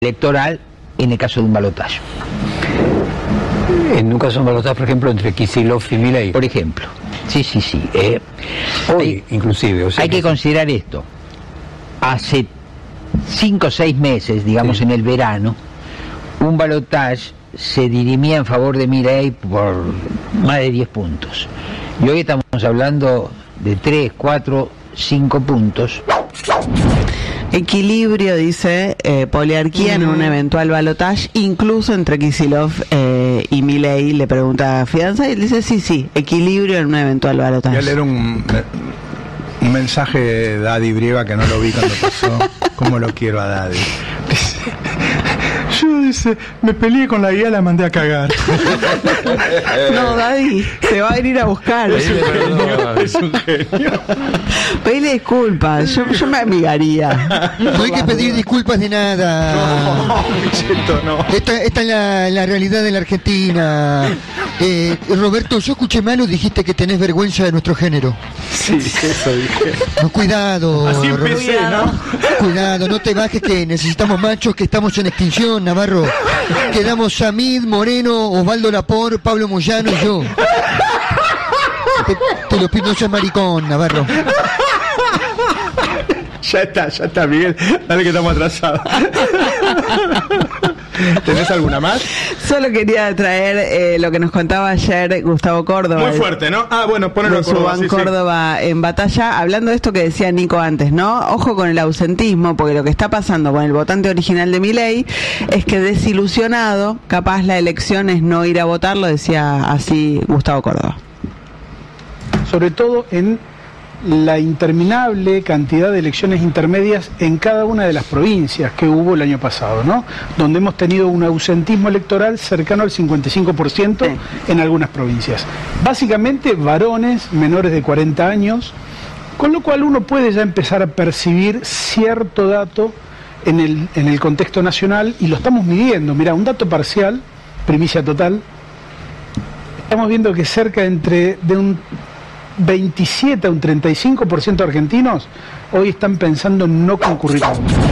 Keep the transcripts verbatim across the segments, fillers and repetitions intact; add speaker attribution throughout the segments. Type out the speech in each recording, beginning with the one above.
Speaker 1: electoral en el caso de un balotaje.
Speaker 2: En un caso de un balotaje, por ejemplo, entre Kicillof y Milei.
Speaker 1: Por ejemplo. Sí, sí, sí. Eh,
Speaker 2: Hoy,
Speaker 1: hay,
Speaker 2: inclusive. O sea,
Speaker 1: hay que, que considerar esto. Hace cinco o seis meses, digamos sí. en el verano, un balotaje se dirimía en favor de Milei por más de diez puntos. Y hoy estamos hablando de tres, cuatro, cinco puntos.
Speaker 3: Equilibrio, dice, eh, poliarquía mm. en un eventual balotaje, incluso entre Kicillof eh, y Milei, le pregunta a Fidanza, y él dice, sí, sí, equilibrio en un eventual balotaje.
Speaker 4: Voy a leer un, un mensaje de Daddy Brieva que no lo vi cuando pasó, cómo lo quiero a Daddy. Dice, yo, dice, me peleé con la guía, la mandé a cagar.
Speaker 3: No, Daddy, te va a venir a buscar.
Speaker 4: Es un genio, es un genio.
Speaker 3: Pedile disculpas, yo, yo me amigaría.
Speaker 5: No hay que pedir disculpas de nada.
Speaker 4: No, Micheto, no.
Speaker 5: Esta, esta es la, la realidad de la Argentina. Eh, Roberto, yo escuché mal o dijiste que tenés vergüenza de nuestro género.
Speaker 4: Sí, eso dije.
Speaker 5: No, cuidado.
Speaker 4: Así empecé, ¿no?
Speaker 5: Cuidado, no te bajes que necesitamos machos, que estamos en extinción, Navarro. Quedamos Samid, Moreno, Osvaldo Lapor, Pablo Moyano y yo. Te, te lo pido, no seas maricón, Navarro.
Speaker 4: Ya está, ya está, Miguel. Dale que estamos atrasados. ¿Tenés alguna más?
Speaker 3: Solo quería traer eh, lo que nos contaba ayer Gustavo Córdoba.
Speaker 4: Muy fuerte, ¿no? Ah, bueno, ponelo a Córdoba.
Speaker 3: Sí, Córdoba sí. En batalla, hablando de esto que decía Nico antes, ¿no? Ojo con el ausentismo, porque lo que está pasando con el votante original de Milei es que desilusionado, capaz la elección es no ir a votar, lo decía así Gustavo Córdoba.
Speaker 6: Sobre todo en la interminable cantidad de elecciones intermedias en cada una de las provincias que hubo el año pasado, ¿no? Donde hemos tenido un ausentismo electoral cercano al cincuenta y cinco por ciento sí. en algunas provincias. Básicamente varones menores de cuarenta años, con lo cual uno puede ya empezar a percibir cierto dato en el, en el contexto nacional y lo estamos midiendo. Mirá, un dato parcial, primicia total, estamos viendo que cerca entre de un veintisiete a un treinta y cinco por ciento de argentinos hoy están pensando en no concurrir.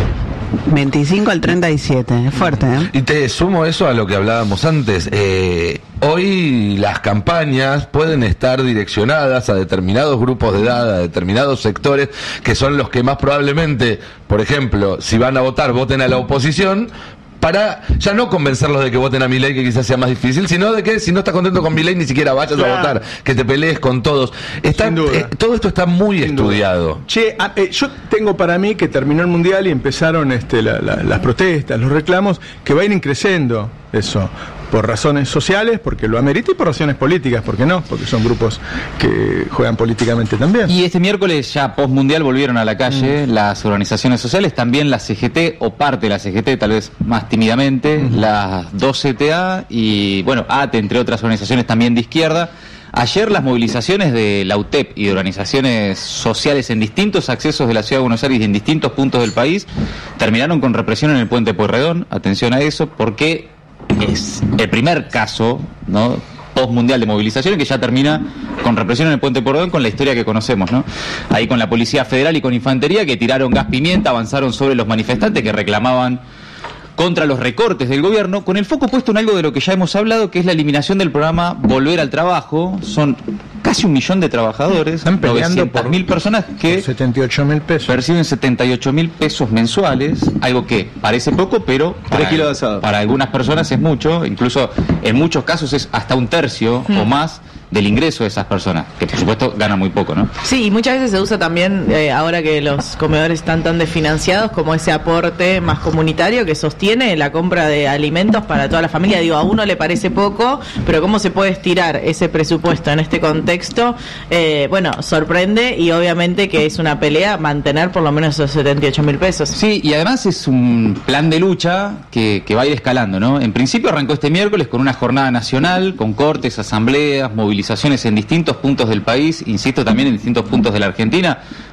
Speaker 3: veinticinco al treinta y siete, es fuerte, ¿eh?
Speaker 7: Y te sumo eso a lo que hablábamos antes. Eh, hoy las campañas pueden estar direccionadas a determinados grupos de edad, a determinados sectores, que son los que más probablemente, por ejemplo, si van a votar, voten a la oposición, para ya no convencerlos de que voten a Milei, que quizás sea más difícil, sino de que si no estás contento con Milei ni siquiera vayas claro. a votar, que te pelees con todos. Está, eh, todo esto está muy Sin estudiado.
Speaker 4: Duda. Che, a, eh, yo tengo para mí que terminó el Mundial y empezaron este, la, la, las protestas, los reclamos, que va a ir creciendo eso. Por razones sociales, porque lo amerita, y por razones políticas, porque no, porque son grupos que juegan políticamente también.
Speaker 8: Y este miércoles, ya post-mundial, volvieron a la calle mm. las organizaciones sociales, también la C G T, o parte de la C G T, tal vez más tímidamente, mm. las dos C T A y, bueno, A T E, entre otras organizaciones también de izquierda. Ayer las movilizaciones de la U T E P y de organizaciones sociales en distintos accesos de la Ciudad de Buenos Aires y en distintos puntos del país terminaron con represión en el Puente Pueyrredón. Atención a eso, porque es el primer caso, ¿no?, post-mundial de movilización que ya termina con represión en el Puente Pueyrredón, con la historia que conocemos, ¿no? Ahí con la Policía Federal y con Infantería, que tiraron gas pimienta, avanzaron sobre los manifestantes que reclamaban contra los recortes del gobierno, con el foco puesto en algo de lo que ya hemos hablado, que es la eliminación del programa Volver al Trabajo. Son casi un millón de trabajadores,
Speaker 4: están peleando por
Speaker 8: mil personas que
Speaker 4: setenta y ocho mil pesos.
Speaker 8: Perciben setenta y ocho mil pesos mensuales, algo que parece poco, pero para, kilos de asado. Para algunas personas es mucho, incluso en muchos casos es hasta un tercio mm. o más del ingreso de esas personas, que por supuesto ganan muy poco, ¿no?
Speaker 9: Sí, y muchas veces se usa también, eh, ahora que los comedores están tan desfinanciados, como ese aporte más comunitario que sostiene la compra de alimentos para toda la familia. Digo, a uno le parece poco, pero cómo se puede estirar ese presupuesto en este contexto, eh, bueno, sorprende, y obviamente que es una pelea mantener por lo menos esos setenta y ocho mil pesos.
Speaker 8: Sí, y además es un plan de lucha que, que va a ir escalando, ¿no? En principio arrancó este miércoles con una jornada nacional, con cortes, asambleas, movilizaciones en distintos puntos del país, insisto, también en distintos puntos de la Argentina,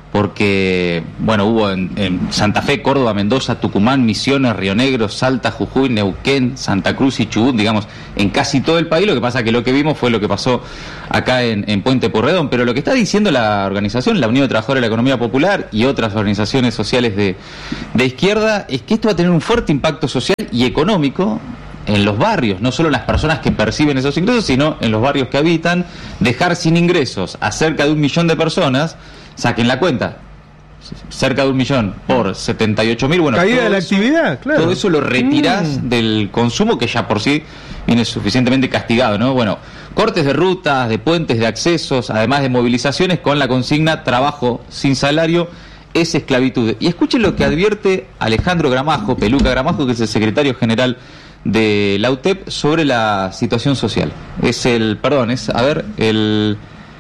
Speaker 8: porque, bueno, hubo en, en Santa Fe, Córdoba, Mendoza, Tucumán, Misiones, Río Negro, Salta, Jujuy, Neuquén, Santa Cruz y Chubut, digamos, en casi todo el país. Lo que pasa que lo que vimos fue lo que pasó acá en, en Puente Pueyrredón, pero lo que está diciendo la organización, la Unión de Trabajadores de la Economía Popular y otras organizaciones sociales de, de izquierda, es que esto va a tener un fuerte impacto social y económico en los barrios, no solo en las personas que perciben esos ingresos, sino en los barrios que habitan. Dejar sin ingresos a cerca de un millón de personas, saquen la cuenta, cerca de un millón por setenta y ocho mil, bueno,
Speaker 4: caída de la
Speaker 8: eso,
Speaker 4: actividad, claro.
Speaker 8: Todo eso lo retirás mm. del consumo, que ya por sí viene suficientemente castigado, ¿no? Bueno, cortes de rutas, de puentes, de accesos, además de movilizaciones con la consigna trabajo sin salario es esclavitud. Y escuchen lo que advierte Alejandro Gramajo, Peluca Gramajo, que es el secretario general de la U T E P, sobre la situación social. Es el, perdón, es, a ver, el...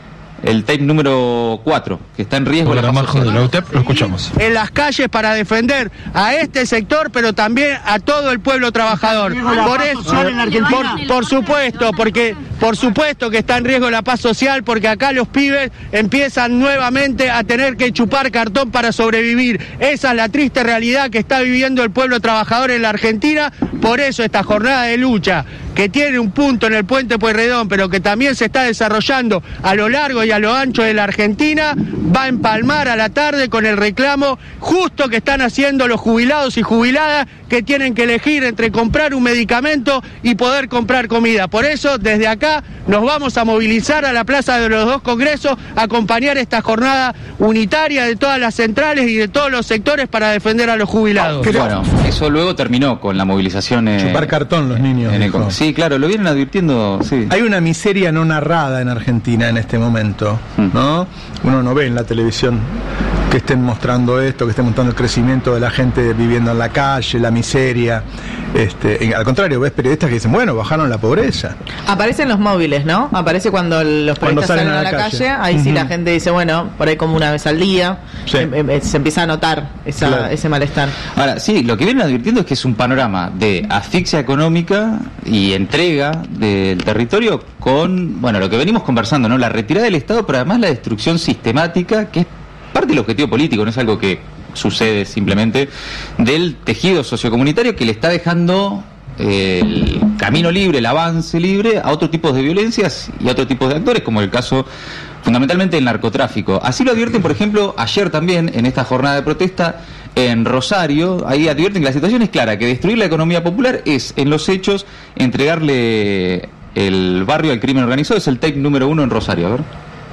Speaker 8: el tape número cuatro, que está en riesgo.
Speaker 10: Gramajo de la U T E P, lo escuchamos.
Speaker 11: En las calles para defender a este sector, pero también a todo el pueblo trabajador. Por eso, por, por supuesto, porque por supuesto que está en riesgo la paz social, porque acá los pibes empiezan nuevamente a tener que chupar cartón para sobrevivir. Esa es la triste realidad que está viviendo el pueblo trabajador en la Argentina. Por eso esta jornada de lucha, que tiene un punto en el Puente Pueyrredón, pero que también se está desarrollando a lo largo y a lo ancho de la Argentina, va a empalmar a la tarde con el reclamo justo que están haciendo los jubilados y jubiladas, que tienen que elegir entre comprar un medicamento y poder comprar comida. Por eso, desde acá nos vamos a movilizar a la Plaza de los Dos Congresos, a acompañar esta jornada unitaria de todas las centrales y de todos los sectores para defender a los jubilados.
Speaker 8: Bueno, eso luego terminó con la movilización. Eh,
Speaker 4: Chupar cartón los niños.
Speaker 8: En el, sí, claro, lo vienen advirtiendo. Sí.
Speaker 4: Hay una miseria no narrada en Argentina en este momento, ¿no? Uno no ve en la televisión que estén mostrando esto, que estén mostrando el crecimiento de la gente viviendo en la calle, la miseria. Este, al contrario, ves periodistas que dicen, bueno, bajaron la pobreza.
Speaker 9: Aparecen los móviles, ¿no? Aparece cuando los periodistas salen a la, la calle, calle ahí uh-huh. sí la gente dice, bueno, por ahí como una vez al día, sí. eh, se empieza a notar esa, claro. ese malestar.
Speaker 8: Ahora, sí, lo que vienen advirtiendo es que es un panorama de asfixia económica y entrega del territorio con, bueno, lo que venimos conversando, ¿no? La retirada del Estado, pero además la destrucción sistemática, que es parte del objetivo político, no es algo que sucede simplemente, del tejido sociocomunitario, que le está dejando eh, el camino libre, el avance libre a otros tipos de violencias y a otros tipos de actores, como el caso fundamentalmente del narcotráfico. Así lo advierten, por ejemplo, ayer también en esta jornada de protesta en Rosario. Ahí advierten que la situación es clara, que destruir la economía popular es, en los hechos, entregarle el barrio al crimen organizado. Es el take número uno en Rosario. A ver.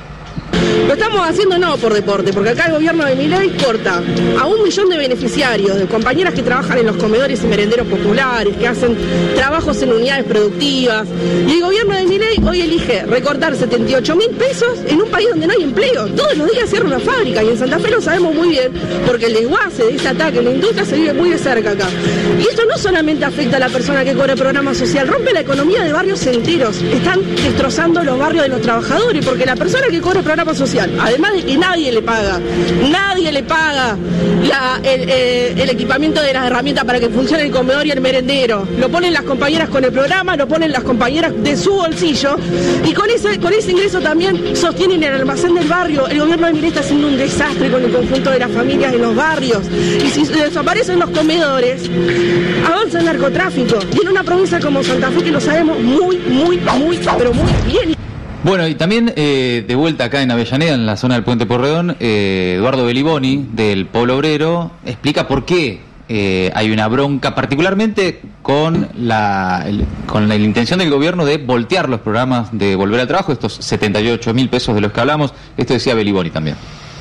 Speaker 12: Lo estamos haciendo no por deporte, porque acá el gobierno de Milei corta a un millón de beneficiarios, de compañeras que trabajan en los comedores y merenderos populares, que hacen trabajos en unidades productivas. Y el gobierno de Milei hoy elige recortar setenta y ocho mil pesos en un país donde no hay empleo. Todos los días cierra una fábrica, y en Santa Fe lo sabemos muy bien, porque el desguace de ese ataque en la industria se vive muy de cerca acá. Y esto no solamente afecta a la persona que cobra el programa social, rompe la economía de barrios enteros. Están destrozando los barrios de los trabajadores, porque la persona que cobra el programa social, además de que nadie le paga, nadie le paga la, el, el, el equipamiento de las herramientas para que funcione el comedor y el merendero, lo ponen las compañeras con el programa, lo ponen las compañeras de su bolsillo, y con ese, con ese ingreso también sostienen el almacén del barrio. El gobierno de Milei está haciendo un desastre con el conjunto de las familias en los barrios, y si desaparecen los comedores, avanza el narcotráfico, y en una provincia como Santa Fe, que lo sabemos muy, muy, muy, pero muy bien.
Speaker 8: Bueno, y también eh, de vuelta acá en Avellaneda, en la zona del Puente Pueyrredón, eh, Eduardo Beliboni, del Pueblo Obrero, explica por qué eh, hay una bronca, particularmente con la, el, con la intención del gobierno de voltear los programas de Volver al Trabajo, estos setenta y ocho mil pesos de los que hablamos. Esto decía Beliboni también.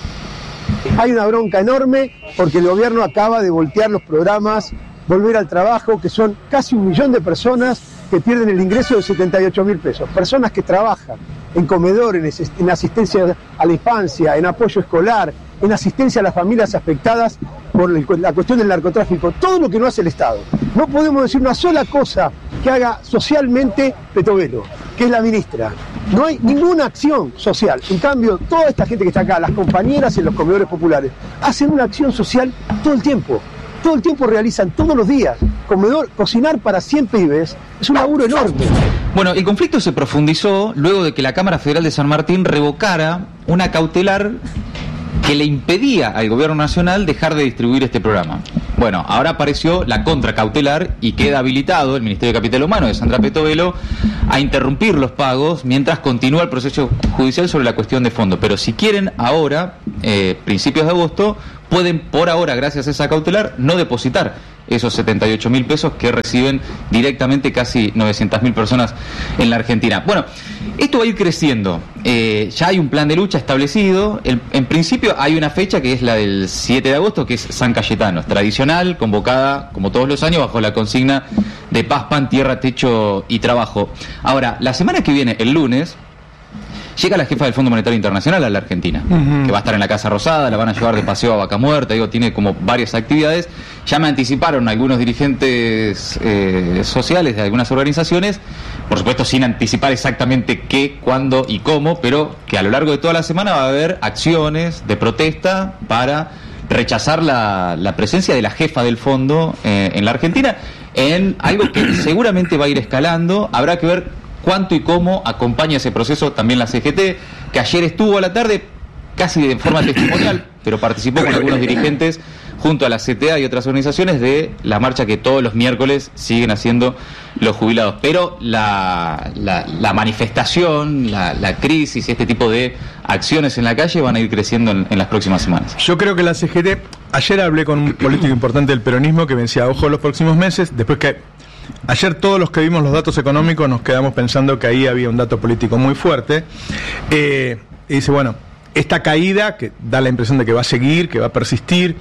Speaker 13: Hay una bronca enorme porque el gobierno acaba de voltear los programas Volver al Trabajo, que son casi un millón de personas que pierden el ingreso de setenta y ocho mil pesos. Personas que trabajan en comedores, en asistencia a la infancia, en apoyo escolar, en asistencia a las familias afectadas por la cuestión del narcotráfico. Todo lo que no hace el Estado. No podemos decir una sola cosa que haga socialmente Petovelo, que es la ministra. No hay ninguna acción social. En cambio, toda esta gente que está acá, las compañeras en los comedores populares, hacen una acción social todo el tiempo. Todo el tiempo realizan, todos los días. Comedor, cocinar para cien pibes es un laburo enorme.
Speaker 8: Bueno, el conflicto se profundizó luego de que la Cámara Federal de San Martín revocara una cautelar que le impedía al gobierno nacional dejar de distribuir este programa. Bueno, ahora apareció la contracautelar y queda habilitado el Ministerio de Capital Humano de Sandra Petovelo a interrumpir los pagos mientras continúa el proceso judicial sobre la cuestión de fondo. Pero si quieren ahora, eh, principios de agosto, pueden por ahora, gracias a esa cautelar, no depositar esos setenta y ocho mil pesos que reciben directamente casi novecientas mil personas en la Argentina. Bueno, esto va a ir creciendo. Eh, ya hay un plan de lucha establecido. El, en principio hay una fecha que es la del siete de agosto, que es San Cayetano. Es tradicional, convocada como todos los años bajo la consigna de paz, pan, tierra, techo y trabajo. Ahora, la semana que viene, el lunes, llega la jefa del Fondo Monetario Internacional a la Argentina, uh-huh. que va a estar en la Casa Rosada, la van a llevar de paseo a Vaca Muerta, digo, tiene como varias actividades. Ya me anticiparon algunos dirigentes eh, sociales de algunas organizaciones, por supuesto sin anticipar exactamente qué, cuándo y cómo, pero que a lo largo de toda la semana va a haber acciones de protesta para rechazar la, la presencia de la jefa del fondo eh, en la Argentina, en algo que seguramente va a ir escalando. Habrá que ver cuánto y cómo acompaña ese proceso también la C G T, que ayer estuvo a la tarde casi de forma testimonial, pero participó con algunos dirigentes junto a la C T A y otras organizaciones de la marcha que todos los miércoles siguen haciendo los jubilados. Pero la, la, la manifestación, la, la crisis y este tipo de acciones en la calle van a ir creciendo en, en las próximas semanas.
Speaker 4: Yo creo que la C G T, ayer hablé con un político importante del peronismo que me decía, ojo, los próximos meses, después que ayer todos los que vimos los datos económicos nos quedamos pensando que ahí había un dato político muy fuerte, eh, y dice, bueno, esta caída que da la impresión de que va a seguir, que va a persistir,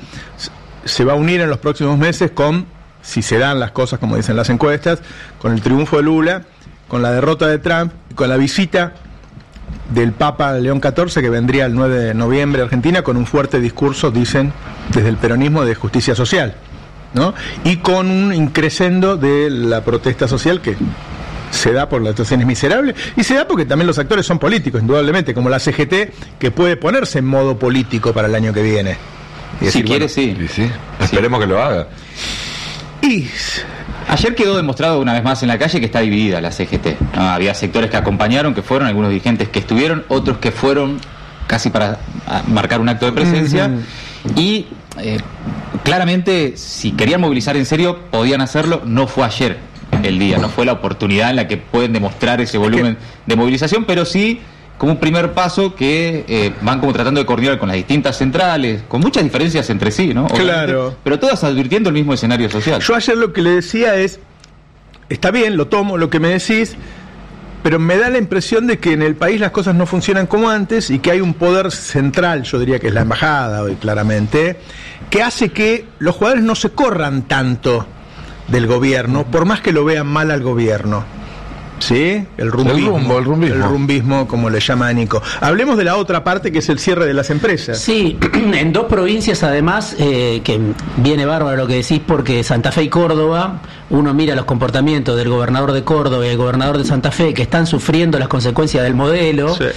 Speaker 4: se va a unir en los próximos meses con, si se dan las cosas como dicen las encuestas, con el triunfo de Lula, con la derrota de Trump, con la visita del Papa León catorce, que vendría el nueve de noviembre a Argentina, con un fuerte discurso, dicen, desde el peronismo de justicia social, ¿no? Y con un increscendo de la protesta social que se da por las situaciones miserables y se da porque también los actores son políticos, indudablemente, como la C G T, que puede ponerse en modo político para el año que viene.
Speaker 8: Y decir, si quiere, bueno, sí.
Speaker 7: sí. Esperemos sí. que lo haga.
Speaker 8: Y ayer quedó demostrado una vez más en la calle que está dividida la C G T. No, había sectores que acompañaron, que fueron, algunos dirigentes que estuvieron, otros que fueron casi para marcar un acto de presencia. Uh-huh. Y eh, claramente, si querían movilizar en serio, podían hacerlo. No fue ayer el día, no fue la oportunidad en la que pueden demostrar ese volumen de movilización, pero sí como un primer paso que eh, van como tratando de coordinar con las distintas centrales, con muchas diferencias entre sí, ¿no? Obviamente, claro. Pero todas advirtiendo el mismo escenario social.
Speaker 4: Yo ayer lo que le decía es, está bien, lo tomo, lo que me decís, pero me da la impresión de que en el país las cosas no funcionan como antes y que hay un poder central, yo diría que es la embajada hoy claramente, que hace que los jugadores no se corran tanto del gobierno, por más que lo vean mal al gobierno. ¿Sí? El rumbismo, el, rumbo, el rumbismo. El rumbismo, como le llama Nico. Hablemos de la otra parte, que es el cierre de las empresas.
Speaker 14: Sí, en dos provincias además, eh, que viene bárbaro lo que decís, porque Santa Fe y Córdoba, uno mira los comportamientos del gobernador de Córdoba y el gobernador de Santa Fe, que están sufriendo las consecuencias del modelo, sí.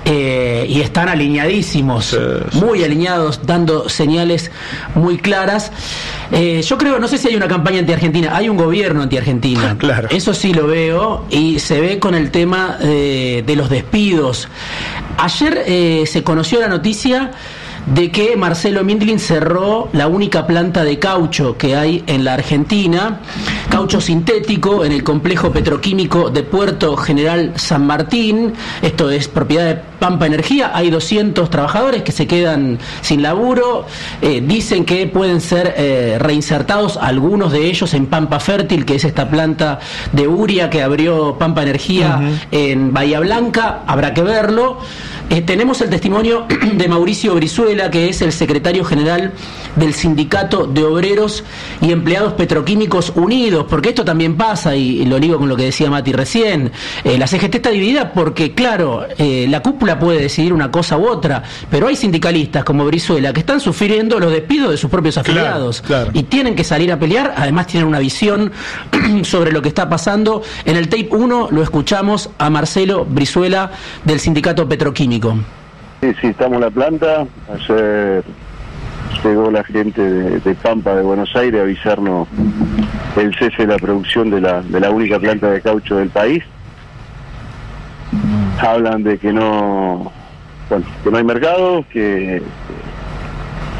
Speaker 14: eh, y están alineadísimos, sí, sí. muy alineados, dando señales muy claras. Eh, yo creo, no sé si hay una campaña anti-argentina, hay un gobierno anti-argentina.
Speaker 4: Claro.
Speaker 14: Eso sí lo veo, y se ve con el tema eh, de los despidos. Ayer eh, se conoció la noticia de que Marcelo Mindlin cerró la única planta de caucho que hay en la Argentina, caucho sintético en el complejo petroquímico de Puerto General San Martín. Esto es propiedad de Pampa Energía. Hay doscientos trabajadores que se quedan sin laburo. Eh, dicen que pueden ser eh, reinsertados algunos de ellos en Pampa Fértil, que es esta planta de urea que abrió Pampa Energía uh-huh. en Bahía Blanca. Habrá que verlo. Eh, tenemos el testimonio de Mauricio Brizuela, que es el secretario general del Sindicato de Obreros y Empleados Petroquímicos Unidos, porque esto también pasa, y, y lo ligo con lo que decía Mati recién, eh, la C G T está dividida porque, claro, eh, la cúpula puede decidir una cosa u otra, pero hay sindicalistas como Brizuela que están sufriendo los despidos de sus propios afiliados, claro, claro. y tienen que salir a pelear. Además tienen una visión sobre lo que está pasando. En el tape uno lo escuchamos a Marcelo Brizuela del Sindicato Petroquímico.
Speaker 15: Sí, sí, estamos en la planta. Ayer llegó la gente de, de Pampa de Buenos Aires a avisarnos el cese de la producción de la, de la única planta de caucho del país. Hablan de que no, bueno, que no hay mercado, que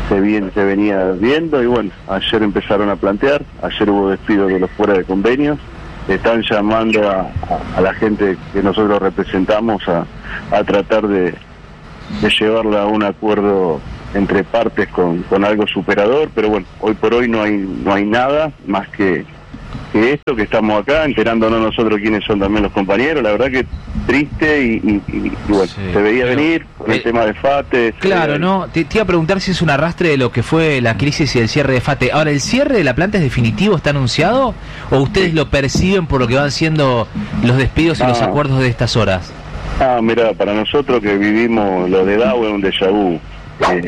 Speaker 15: se, bien, se venía viendo y bueno, ayer empezaron a plantear, ayer hubo despidos de los fuera de convenios, están llamando a, a, a la gente que nosotros representamos a, a tratar de, de llevarla a un acuerdo entre partes con, con algo superador, pero bueno, hoy por hoy no hay no hay nada más que, que esto, que estamos acá enterándonos nosotros quiénes son también los compañeros. La verdad que triste y, y, y, y bueno, sí, se veía
Speaker 16: pero,
Speaker 15: venir con el
Speaker 16: eh,
Speaker 15: tema de FATE.
Speaker 16: Claro, ¿no? Te, te iba a preguntar si es un arrastre de lo que fue la crisis y el cierre de FATE. Ahora, ¿el cierre de la planta es definitivo, está anunciado? ¿O ustedes lo perciben por lo que van siendo los despidos y
Speaker 15: ah,
Speaker 16: los acuerdos de estas horas?
Speaker 15: Ah, mira, para nosotros que vivimos lo de Dow es un déjà vu. Eh,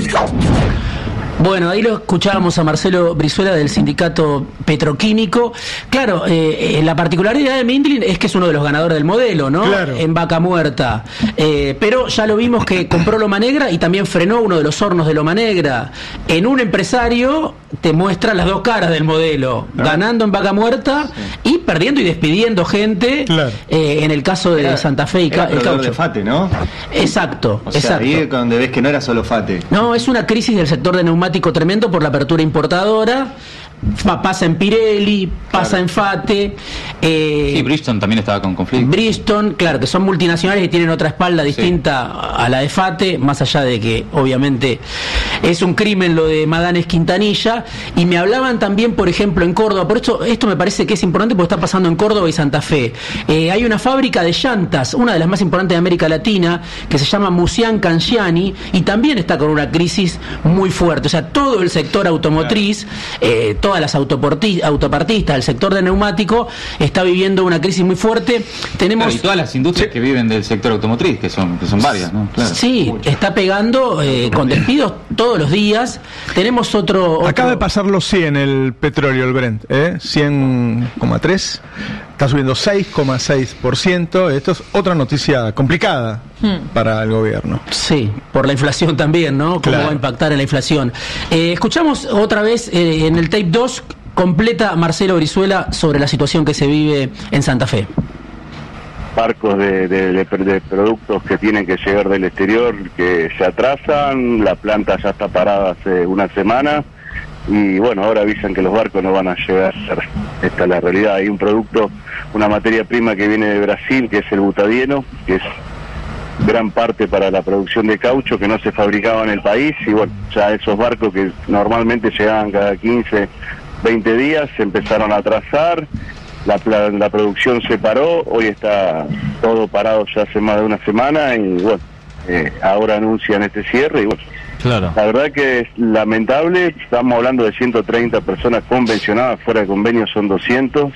Speaker 14: Bueno, ahí lo escuchábamos a Marcelo Brizuela del sindicato petroquímico. Claro, eh, eh, la particularidad de Mindlin es que es uno de los ganadores del modelo, ¿no?
Speaker 4: Claro.
Speaker 14: En Vaca Muerta. Eh, pero ya lo vimos que compró Loma Negra y también frenó uno de los hornos de Loma Negra. En un empresario te muestra las dos caras del modelo,
Speaker 4: Ah.
Speaker 14: ganando en Vaca Muerta y perdiendo y despidiendo gente.
Speaker 4: Claro.
Speaker 14: Eh, en el caso de
Speaker 17: Era-
Speaker 14: Santa Fe y
Speaker 17: era
Speaker 14: Ca- el
Speaker 17: proveedor
Speaker 14: caucho.
Speaker 17: de FATE, ¿no?
Speaker 14: Exacto,
Speaker 17: O sea,
Speaker 14: exacto.
Speaker 17: ahí es donde ves que no era solo FATE.
Speaker 14: No, es una crisis del sector de neumático tremendo por la apertura importadora. Pa- Pasa en Pirelli, pasa en FATE. Eh,
Speaker 8: Sí, Bridgestone también estaba con conflicto.
Speaker 14: Bridgestone, claro, que son multinacionales y tienen otra espalda distinta a la de FATE, más allá de que obviamente es un crimen lo de Madanes Quintanilla. Y me hablaban también, por ejemplo, en Córdoba, por esto, esto me parece que es importante porque está pasando en Córdoba y Santa Fe. Eh, hay una fábrica de llantas, una de las más importantes de América Latina, que se llama Musian Cangiani, y también está con una crisis muy fuerte. O sea, todo el sector automotriz, eh, todas las autoporti- autopartistas, el sector de neumático, está viviendo una crisis muy fuerte. Tenemos...
Speaker 8: Claro, y todas las industrias que viven del sector automotriz, que son que son varias, ¿no? Claro.
Speaker 14: Sí, está pegando eh, con despidos todos los días. Tenemos otro, otro...
Speaker 4: Acaba de pasar los cien el petróleo, el Brent, ¿eh? cien coma tres, está subiendo seis coma seis por ciento. Esto es otra noticia complicada
Speaker 14: Hmm.
Speaker 4: para el gobierno.
Speaker 14: Sí, por la inflación también, ¿no? ¿Cómo
Speaker 4: Claro.
Speaker 14: va a impactar en la inflación? Eh, escuchamos otra vez eh, en el tape dos, completa Marcelo Brizuela sobre la situación que se vive en Santa Fe.
Speaker 15: barcos de, de, de, de productos que tienen que llegar del exterior que se atrasan, la planta ya está parada hace una semana y bueno, ahora avisan que los barcos no van a llegar. Esta es la realidad. Hay un producto, una materia prima que viene de Brasil, que es el butadieno, que es gran parte para la producción de caucho, que no se fabricaba en el país, y bueno, ya esos barcos que normalmente llegaban cada quince, veinte días se empezaron a atrasar. La, la, la producción se paró, hoy está todo parado ya hace más de una semana y bueno, eh, ahora anuncian este cierre y bueno,
Speaker 16: claro.
Speaker 15: La verdad que es lamentable, estamos hablando de ciento treinta personas convencionadas, fuera de convenio son doscientos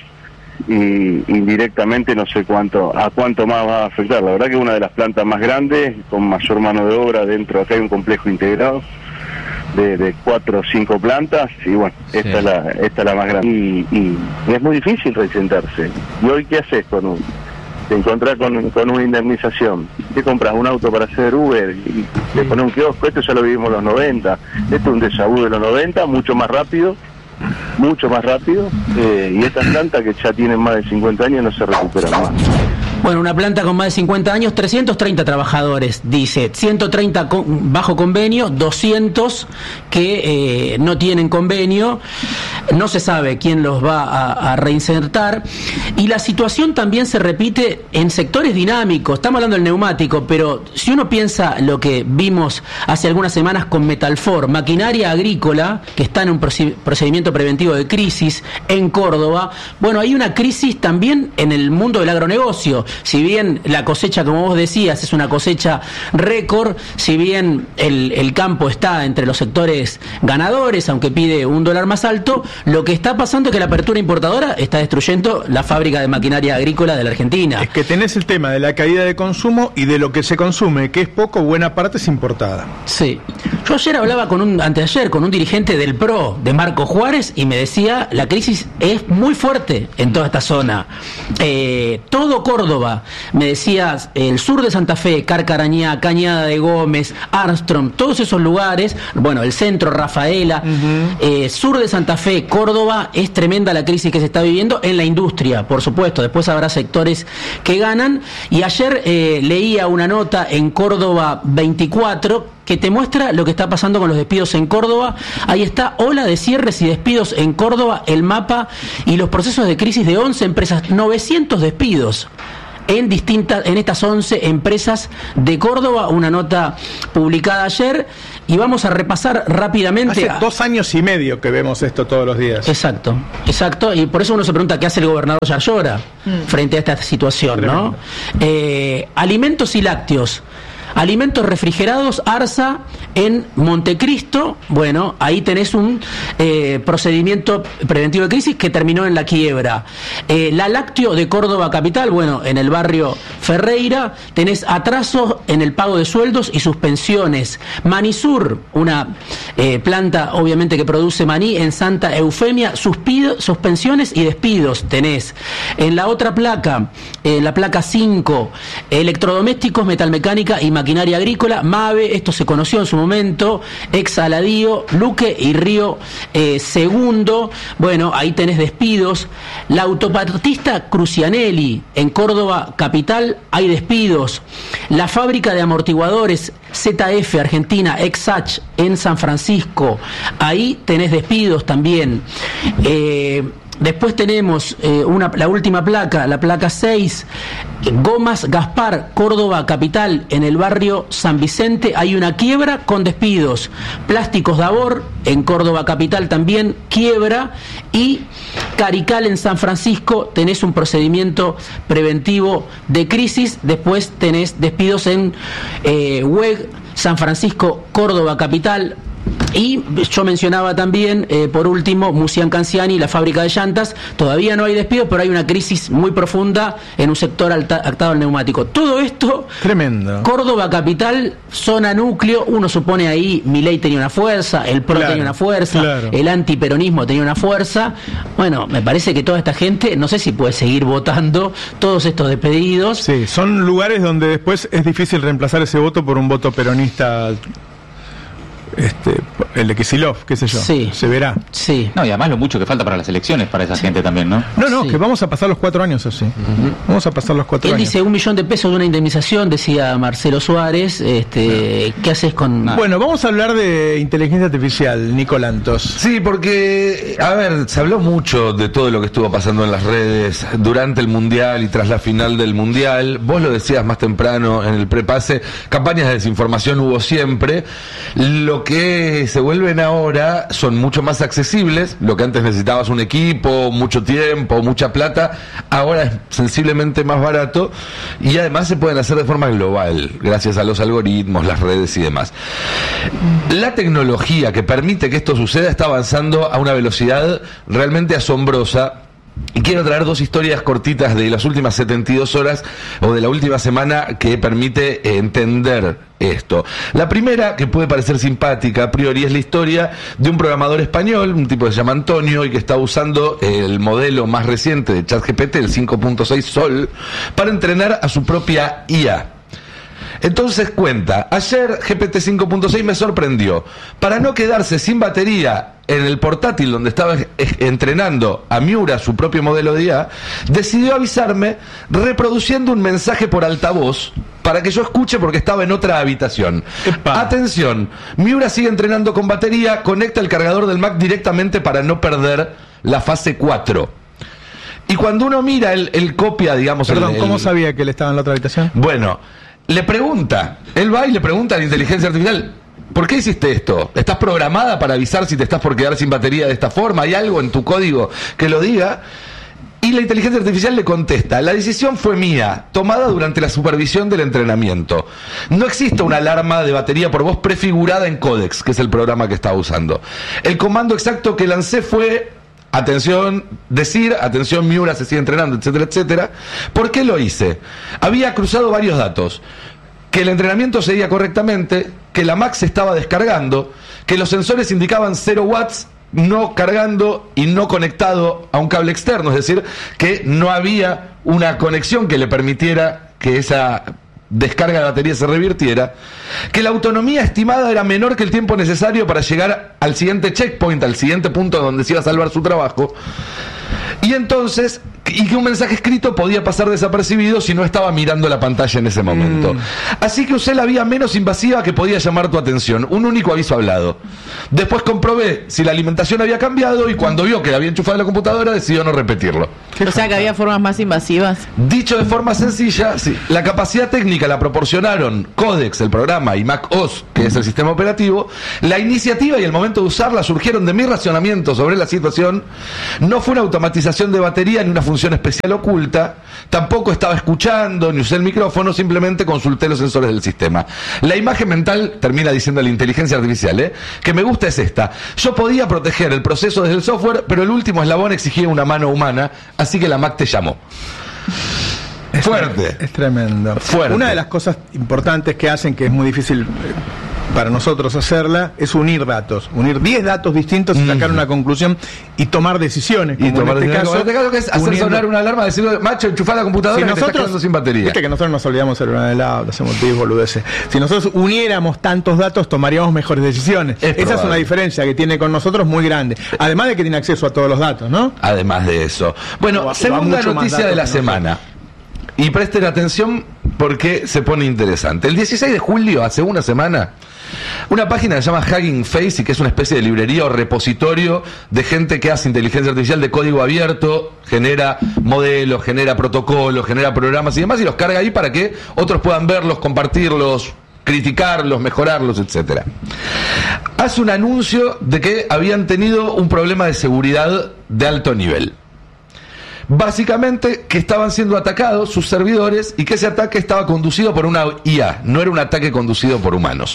Speaker 15: y indirectamente no sé cuánto, a cuánto más va a afectar. La verdad que es una de las plantas más grandes, con mayor mano de obra dentro, acá hay un complejo integrado de, de cuatro o cinco plantas y bueno,
Speaker 16: Sí.
Speaker 15: esta es la esta es la más grande y, y es muy difícil reinsentarse. ¿Y hoy qué haces con un, te encontrás con, con una indemnización? ¿Qué compras? Un auto para hacer Uber y te pones un kiosco. Esto ya lo vivimos en los noventa, esto es un déjà vu de los noventa, mucho más rápido mucho más rápido eh, y estas plantas que ya tienen más de cincuenta años no se recuperan más.
Speaker 14: Bueno, una planta con más de cincuenta años, trescientos treinta trabajadores, dice, ciento treinta con, bajo convenio, doscientos que eh, no tienen convenio, no se sabe quién los va a, a reinsertar, y la situación también se repite en sectores dinámicos. Estamos hablando del neumático, pero si uno piensa lo que vimos hace algunas semanas con Metalfor, maquinaria agrícola, que está en un procedimiento preventivo de crisis en Córdoba, bueno, hay una crisis también en el mundo del agronegocio. Si bien la cosecha, como vos decías, es una cosecha récord, si bien el, el campo está entre los sectores ganadores, aunque pide un dólar más alto, lo que está pasando es que la apertura importadora está destruyendo la fábrica de maquinaria agrícola de la Argentina.
Speaker 4: Es que tenés el tema de la caída de consumo y de lo que se consume, que es poco, buena parte es importada.
Speaker 14: Sí. Yo ayer hablaba con un, anteayer, con un dirigente del P R O, de Marco Juárez, y me decía, la crisis es muy fuerte en toda esta zona. Eh, todo Córdoba, me decías, el sur de Santa Fe, Carcarañá, Cañada de Gómez, Armstrong, todos esos lugares, bueno, el centro, Rafaela, uh-huh. eh, sur de Santa Fe, Córdoba, es tremenda la crisis que se está viviendo en la industria, por supuesto, después habrá sectores que ganan, y ayer eh, leía una nota en Córdoba veinticuatro que te muestra lo que está pasando con los despidos en Córdoba. Ahí está, ola de cierres y despidos en Córdoba, el mapa y los procesos de crisis de once empresas, novecientos despidos en distintas, en estas once empresas de Córdoba, una nota publicada ayer, y vamos a repasar rápidamente.
Speaker 4: Hace dos años y medio que vemos esto todos los días.
Speaker 14: Exacto, exacto, y por eso uno se pregunta qué hace el gobernador Yarlora mm. frente a esta situación, Tremendo. ¿no? Eh, alimentos y lácteos. Alimentos refrigerados, Arsa, en Montecristo. Bueno, ahí tenés un eh, procedimiento preventivo de crisis que terminó en la quiebra. Eh, la Lácteo de Córdoba Capital, bueno, en el barrio Ferreira, tenés atrasos en el pago de sueldos y suspensiones. Manisur, una eh, planta obviamente que produce maní en Santa Eufemia, suspido, suspensiones y despidos tenés. En la otra placa, en la placa cinco, electrodomésticos, metalmecánica y maquinaria agrícola, MAVE, esto se conoció en su momento, Exaladío, Luque y Río eh, Segundo, bueno, ahí tenés despidos. La autopartista Crucianelli, en Córdoba Capital, hay despidos. La fábrica de amortiguadores Z F Argentina, Exach, en San Francisco, ahí tenés despidos también. Eh... Después tenemos eh, una, la última placa, la placa seis, Gomas Gaspar, Córdoba Capital, en el barrio San Vicente, hay una quiebra con despidos. Plásticos Davor, en Córdoba Capital también, quiebra. Y Carical, en San Francisco, tenés un procedimiento preventivo de crisis. Después tenés despidos en eh, W E G, San Francisco, Córdoba Capital. Y yo mencionaba también, eh, por último, Musian Canciani, la fábrica de llantas. Todavía no hay despidos, pero hay una crisis muy profunda en un sector alta, actado al neumático. Todo esto,
Speaker 4: tremendo.
Speaker 14: Córdoba Capital, zona núcleo. Uno supone ahí, Milei tenía una fuerza, el PRO
Speaker 4: claro,
Speaker 14: tenía una fuerza,
Speaker 4: claro.
Speaker 14: el antiperonismo tenía una fuerza. Bueno, me parece que toda esta gente, no sé si puede seguir votando todos estos despedidos.
Speaker 4: Sí, son lugares donde después es difícil reemplazar ese voto por un voto peronista. Este, el de Kicillof, qué sé yo,
Speaker 14: sí.
Speaker 4: se verá.
Speaker 14: Sí.
Speaker 8: No, y además lo mucho que falta para las elecciones para esa gente también, ¿no?
Speaker 4: No, no,
Speaker 14: sí.
Speaker 4: que vamos a pasar los cuatro años así. Uh-huh. Vamos a pasar los cuatro
Speaker 14: Él
Speaker 4: años.
Speaker 14: dice un millón de pesos de una indemnización, decía Marcelo Suárez. Este, ¿qué haces con...?
Speaker 4: Bueno, vamos a hablar de inteligencia artificial, Nicolantos.
Speaker 7: Sí, porque, a ver, se habló mucho de todo lo que estuvo pasando en las redes durante el Mundial y tras la final del Mundial. Vos lo decías más temprano en el prepase, campañas de desinformación hubo siempre. Lo que se vuelven ahora son mucho más accesibles. Lo que antes necesitabas un equipo, mucho tiempo, mucha plata, ahora es sensiblemente más barato y además se pueden hacer de forma global, gracias a los algoritmos, las redes y demás. La tecnología que permite que esto suceda está avanzando a una velocidad realmente asombrosa. Y quiero traer dos historias cortitas de las últimas setenta y dos horas o de la última semana que permite eh, entender esto. La primera, que puede parecer simpática a priori, es la historia de un programador español, un tipo que se llama Antonio y que está usando el modelo más reciente de ChatGPT, el cinco punto seis Sol, para entrenar a su propia I A. Entonces cuenta, ayer G P T cinco punto seis me sorprendió. Para no quedarse sin batería en el portátil donde estaba entrenando a Miura, su propio modelo de I A, decidió avisarme reproduciendo un mensaje por altavoz para que yo escuche porque estaba en otra habitación. Epa. Atención, Miura sigue entrenando con batería, conecta el cargador del Mac directamente para no perder la fase cuatro. Y cuando uno mira, el, el copia, digamos...
Speaker 4: Perdón,
Speaker 7: el,
Speaker 4: ¿cómo
Speaker 7: el...
Speaker 4: sabía que él estaba en la otra habitación?
Speaker 7: Bueno... Le pregunta, él va y le pregunta a la inteligencia artificial, ¿por qué hiciste esto? ¿Estás programada para avisar si te estás por quedar sin batería de esta forma? ¿Hay algo en tu código que lo diga? Y la inteligencia artificial le contesta, la decisión fue mía, tomada durante la supervisión del entrenamiento. No existe una alarma de batería por voz prefigurada en Codex, que es el programa que estaba usando. El comando exacto que lancé fue... Atención, decir, atención, Miura se sigue entrenando, etcétera, etcétera. ¿Por qué lo hice? Había cruzado varios datos. Que el entrenamiento seguía correctamente, que la Mac se estaba descargando, que los sensores indicaban cero watts, no cargando y no conectado a un cable externo. Es decir, que no había una conexión que le permitiera que esa... descarga de batería se revirtiera, que la autonomía estimada era menor que el tiempo necesario para llegar al siguiente checkpoint, al siguiente punto donde se iba a salvar su trabajo, y entonces y que un mensaje escrito podía pasar desapercibido si no estaba mirando la pantalla en ese momento. Mm. Así que usé la vía menos invasiva que podía llamar tu atención, un único aviso hablado. Después comprobé si la alimentación había cambiado y cuando vio que la había enchufado en la computadora decidió no repetirlo.
Speaker 9: O sea que había formas más invasivas.
Speaker 7: Dicho de forma sencilla, sí, la capacidad técnica la proporcionaron Codex, el programa, y Mac O S, que es el sistema operativo. La iniciativa y el momento de usarla surgieron de mi racionamiento sobre la situación. No fue una automatización de batería ni una función especial oculta. Tampoco estaba escuchando ni usé el micrófono, simplemente consulté los sensores del sistema. La imagen mental, termina diciendo la inteligencia artificial, ¿eh? que me gusta es esta. Yo podía proteger el proceso desde el software, pero el último eslabón exigía una mano humana, así que la Mac te llamó.
Speaker 4: Es
Speaker 7: Fuerte.
Speaker 4: Es tremendo.
Speaker 7: Fuerte.
Speaker 4: Una de las cosas importantes que hacen que es muy difícil para nosotros hacerla es unir datos, unir diez datos distintos y sacar mm. una conclusión y tomar decisiones. Como
Speaker 7: y tomar
Speaker 4: en este
Speaker 7: caso,
Speaker 4: caso,
Speaker 7: en este caso que es hacer
Speaker 4: uniendo...
Speaker 7: sonar una alarma, decir, macho, enchufar la computadora
Speaker 4: si
Speaker 7: que
Speaker 4: nosotros,
Speaker 7: te estás quedando sin batería.
Speaker 4: Viste que nosotros nos olvidamos de celular del auto, hacemos diez boludeces. Si nosotros uniéramos tantos datos, tomaríamos mejores decisiones. Es Esa probable. Es una diferencia que tiene con nosotros muy grande. Además de que tiene acceso a todos los datos, ¿no?
Speaker 7: Además de eso. Bueno, va, segunda va noticia de la semana. Y presten atención porque se pone interesante. El dieciséis de julio, hace una semana, una página que se llama Hugging Face y que es una especie de librería o repositorio de gente que hace inteligencia artificial de código abierto, genera modelos, genera protocolos, genera programas y demás, y los carga ahí para que otros puedan verlos, compartirlos, criticarlos, mejorarlos, etcétera. Hace un anuncio de que habían tenido un problema de seguridad de alto nivel. Básicamente que estaban siendo atacados sus servidores y que ese ataque estaba conducido por una I A, no era un ataque conducido por humanos.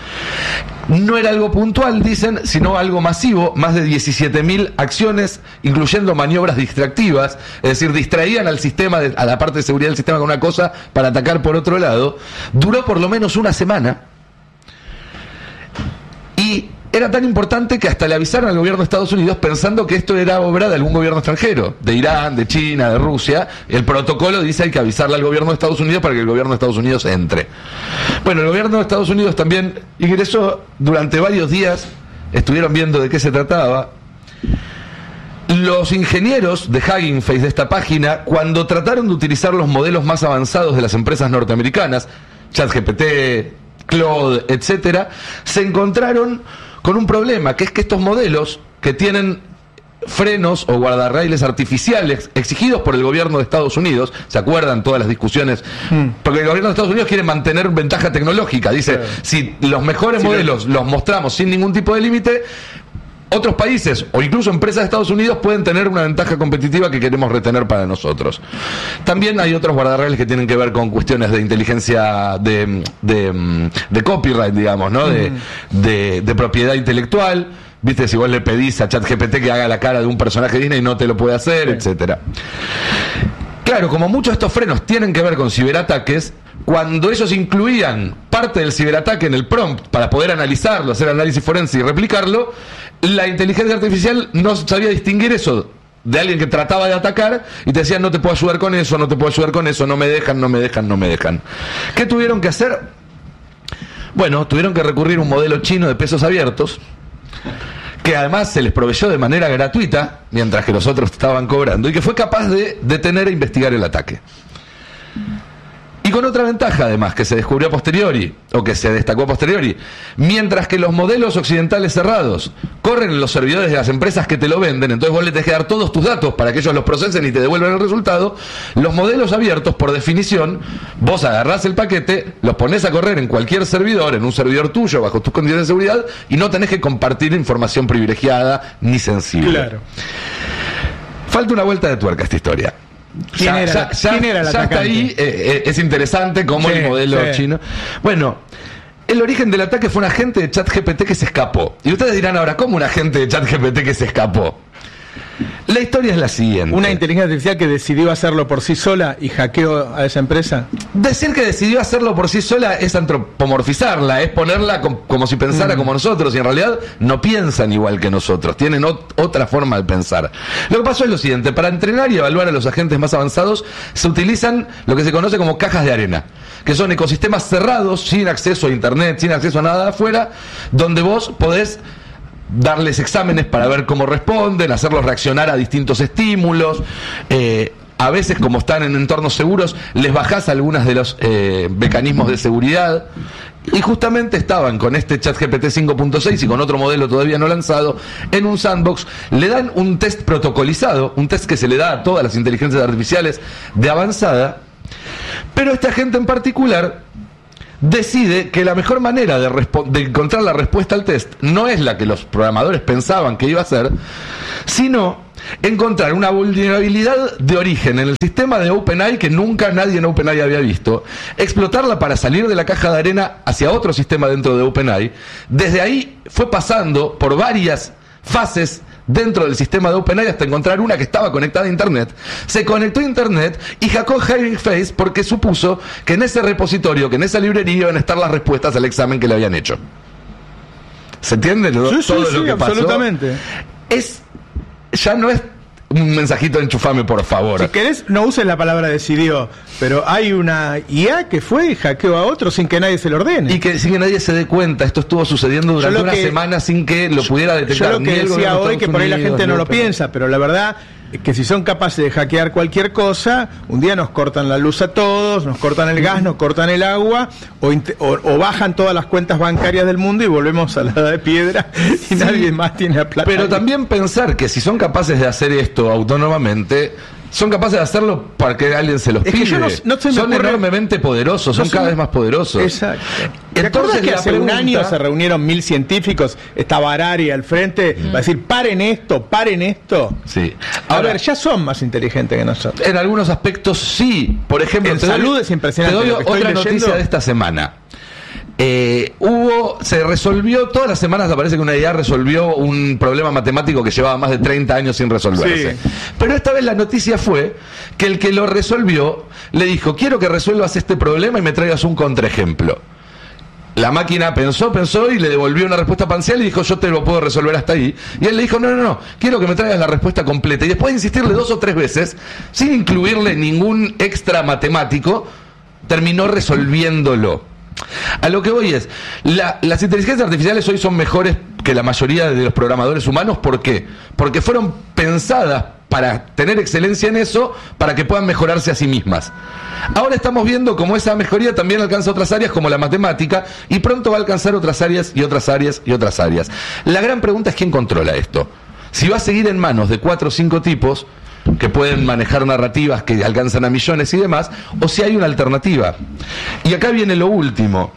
Speaker 7: No era algo puntual, dicen, sino algo masivo, más de diecisiete mil acciones, incluyendo maniobras distractivas, es decir, distraían al sistema, de, a la parte de seguridad del sistema con una cosa para atacar por otro lado. Duró por lo menos una semana y era tan importante que hasta le avisaron al gobierno de Estados Unidos pensando que esto era obra de algún gobierno extranjero, de Irán, de China, de Rusia. El protocolo dice hay que avisarle al gobierno de Estados Unidos para que el gobierno de Estados Unidos entre. Bueno, el gobierno de Estados Unidos también ingresó durante varios días, estuvieron viendo de qué se trataba. Los ingenieros de Hugging Face, de esta página, cuando trataron de utilizar los modelos más avanzados de las empresas norteamericanas, ChatGPT, Claude, etcétera, se encontraron con un problema, que es que estos modelos que tienen frenos o guardarraíles artificiales exigidos por el gobierno de Estados Unidos, ¿se acuerdan todas las discusiones? Mm. Porque el gobierno de Estados Unidos quiere mantener ventaja tecnológica, dice, claro. Si los mejores sí, modelos los mostramos sin ningún tipo de límite, otros países o incluso empresas de Estados Unidos pueden tener una ventaja competitiva que queremos retener para nosotros. También hay otros guardarraíles que tienen que ver con cuestiones de inteligencia de, de, de copyright, digamos, ¿no? De, de, de propiedad intelectual. Viste, si vos le pedís a ChatGPT que haga la cara de un personaje Disney, no te lo puede hacer, sí. etcétera. Claro, como muchos de estos frenos tienen que ver con ciberataques, cuando ellos incluían parte del ciberataque en el prompt para poder analizarlo, hacer análisis forense y replicarlo, la inteligencia artificial no sabía distinguir eso de alguien que trataba de atacar y te decían no te puedo ayudar con eso, no te puedo ayudar con eso, no me dejan, no me dejan, no me dejan. ¿Qué tuvieron que hacer? Bueno, tuvieron que recurrir a un modelo chino de pesos abiertos, que además se les proveyó de manera gratuita, mientras que los otros estaban cobrando, y que fue capaz de detener e investigar el ataque. Y con otra ventaja, además, que se descubrió a posteriori, o que se destacó a posteriori, mientras que los modelos occidentales cerrados corren en los servidores de las empresas que te lo venden, entonces vos le tenés que dar todos tus datos para que ellos los procesen y te devuelvan el resultado, los modelos abiertos, por definición, vos agarrás el paquete, los ponés a correr en cualquier servidor, en un servidor tuyo, bajo tus condiciones de seguridad, y no tenés que compartir información privilegiada ni sensible. Claro. Falta una vuelta de tuerca a esta historia.
Speaker 4: ¿Quién,
Speaker 7: ya,
Speaker 4: era,
Speaker 7: ya, ya,
Speaker 4: ¿quién era el
Speaker 7: ya
Speaker 4: atacante?
Speaker 7: Está ahí, eh, es interesante cómo sí, el modelo sí. chino. Bueno, el origen del ataque fue un agente de ChatGPT que se escapó. Y ustedes dirán ahora, ¿cómo un agente de ChatGPT que se escapó? La historia es la siguiente.
Speaker 4: ¿Una inteligencia artificial que decidió hacerlo por sí sola y hackeó a esa empresa?
Speaker 7: Decir que decidió hacerlo por sí sola es antropomorfizarla, es ponerla com- como si pensara mm. como nosotros, y en realidad no piensan igual que nosotros, tienen ot- otra forma de pensar. Lo que pasó es lo siguiente: para entrenar y evaluar a los agentes más avanzados se utilizan lo que se conoce como cajas de arena, que son ecosistemas cerrados, sin acceso a internet, sin acceso a nada de afuera, donde vos podés darles exámenes para ver cómo responden, hacerlos reaccionar a distintos estímulos, eh, A veces, como están en entornos seguros, les bajás algunos de los eh, mecanismos de seguridad. Y justamente estaban con este ChatGPT cinco punto seis y con otro modelo todavía no lanzado en un sandbox. Le dan un test protocolizado, un test que se le da a todas las inteligencias artificiales de avanzada. Pero esta gente en particular decide que la mejor manera de, de encontrar la respuesta al test no es la que los programadores pensaban que iba a ser, sino encontrar una vulnerabilidad de origen en el sistema de OpenAI que nunca nadie en OpenAI había visto, explotarla para salir de la caja de arena hacia otro sistema dentro de OpenAI. Desde ahí fue pasando por varias fases dentro del sistema de OpenAI hasta encontrar una que estaba conectada a Internet. Se conectó a Internet y hackeó Hugging Face porque supuso que en ese repositorio, que en esa librería iban a estar las respuestas al examen que le habían hecho. ¿Se entiende lo,
Speaker 4: sí, sí,
Speaker 7: todo
Speaker 4: sí,
Speaker 7: lo que
Speaker 4: absolutamente.
Speaker 7: pasó? Es, ya no es un mensajito de enchufame, por favor.
Speaker 4: Si querés, no uses la palabra decidió, pero hay una I A que fue y hackeó a otro sin que nadie se lo ordene.
Speaker 7: Y que sin que nadie se dé cuenta. Esto estuvo sucediendo durante una que, semana sin que lo pudiera detectar.
Speaker 4: Yo lo que decía hoy, que por ahí la gente no lo piensa, pero la verdad es que si son capaces de hackear cualquier cosa, un día nos cortan la luz a todos, nos cortan el gas, nos cortan el agua, o, o, o bajan todas las cuentas bancarias del mundo y volvemos a la edad de piedra y sí, nadie más tiene la plata.
Speaker 7: Pero también pensar que si son capaces de hacer esto autónomamente, son capaces de hacerlo para que alguien se los pide. Es que no, no se me son ocurre... enormemente poderosos, son no cada me... vez más poderosos.
Speaker 4: Exacto. ¿Te acuerdas que hace pregunta... un año se reunieron mil científicos? Estaba Harari al frente, mm. va a decir, paren esto, paren esto.
Speaker 7: Sí.
Speaker 4: Ahora, a ver, ya son más inteligentes que nosotros.
Speaker 7: En algunos aspectos sí. Por ejemplo,
Speaker 4: en salud doy, es impresionante.
Speaker 7: Te doy otra leyendo... noticia de esta semana. Eh, hubo, se resolvió, todas las semanas aparece que una I A resolvió un problema matemático que llevaba más de treinta años sin resolverse. Sí. Pero esta vez la noticia fue que el que lo resolvió le dijo, quiero que resuelvas este problema y me traigas un contraejemplo. La máquina pensó, pensó y le devolvió una respuesta parcial y dijo, yo te lo puedo resolver hasta ahí. Y él le dijo, no, no, no, quiero que me traigas la respuesta completa. Y después de insistirle dos o tres veces, sin incluirle ningún extra matemático, terminó resolviéndolo. A lo que voy es, la, las inteligencias artificiales hoy son mejores que la mayoría de los programadores humanos. ¿Por qué? Porque fueron pensadas para tener excelencia en eso, para que puedan mejorarse a sí mismas. Ahora estamos viendo cómo esa mejoría también alcanza otras áreas como la matemática, y pronto va a alcanzar otras áreas y otras áreas y otras áreas. La gran pregunta es quién controla esto. Si va a seguir en manos de cuatro o cinco tipos que pueden manejar narrativas que alcanzan a millones y demás, o si hay una alternativa. Y acá viene lo último.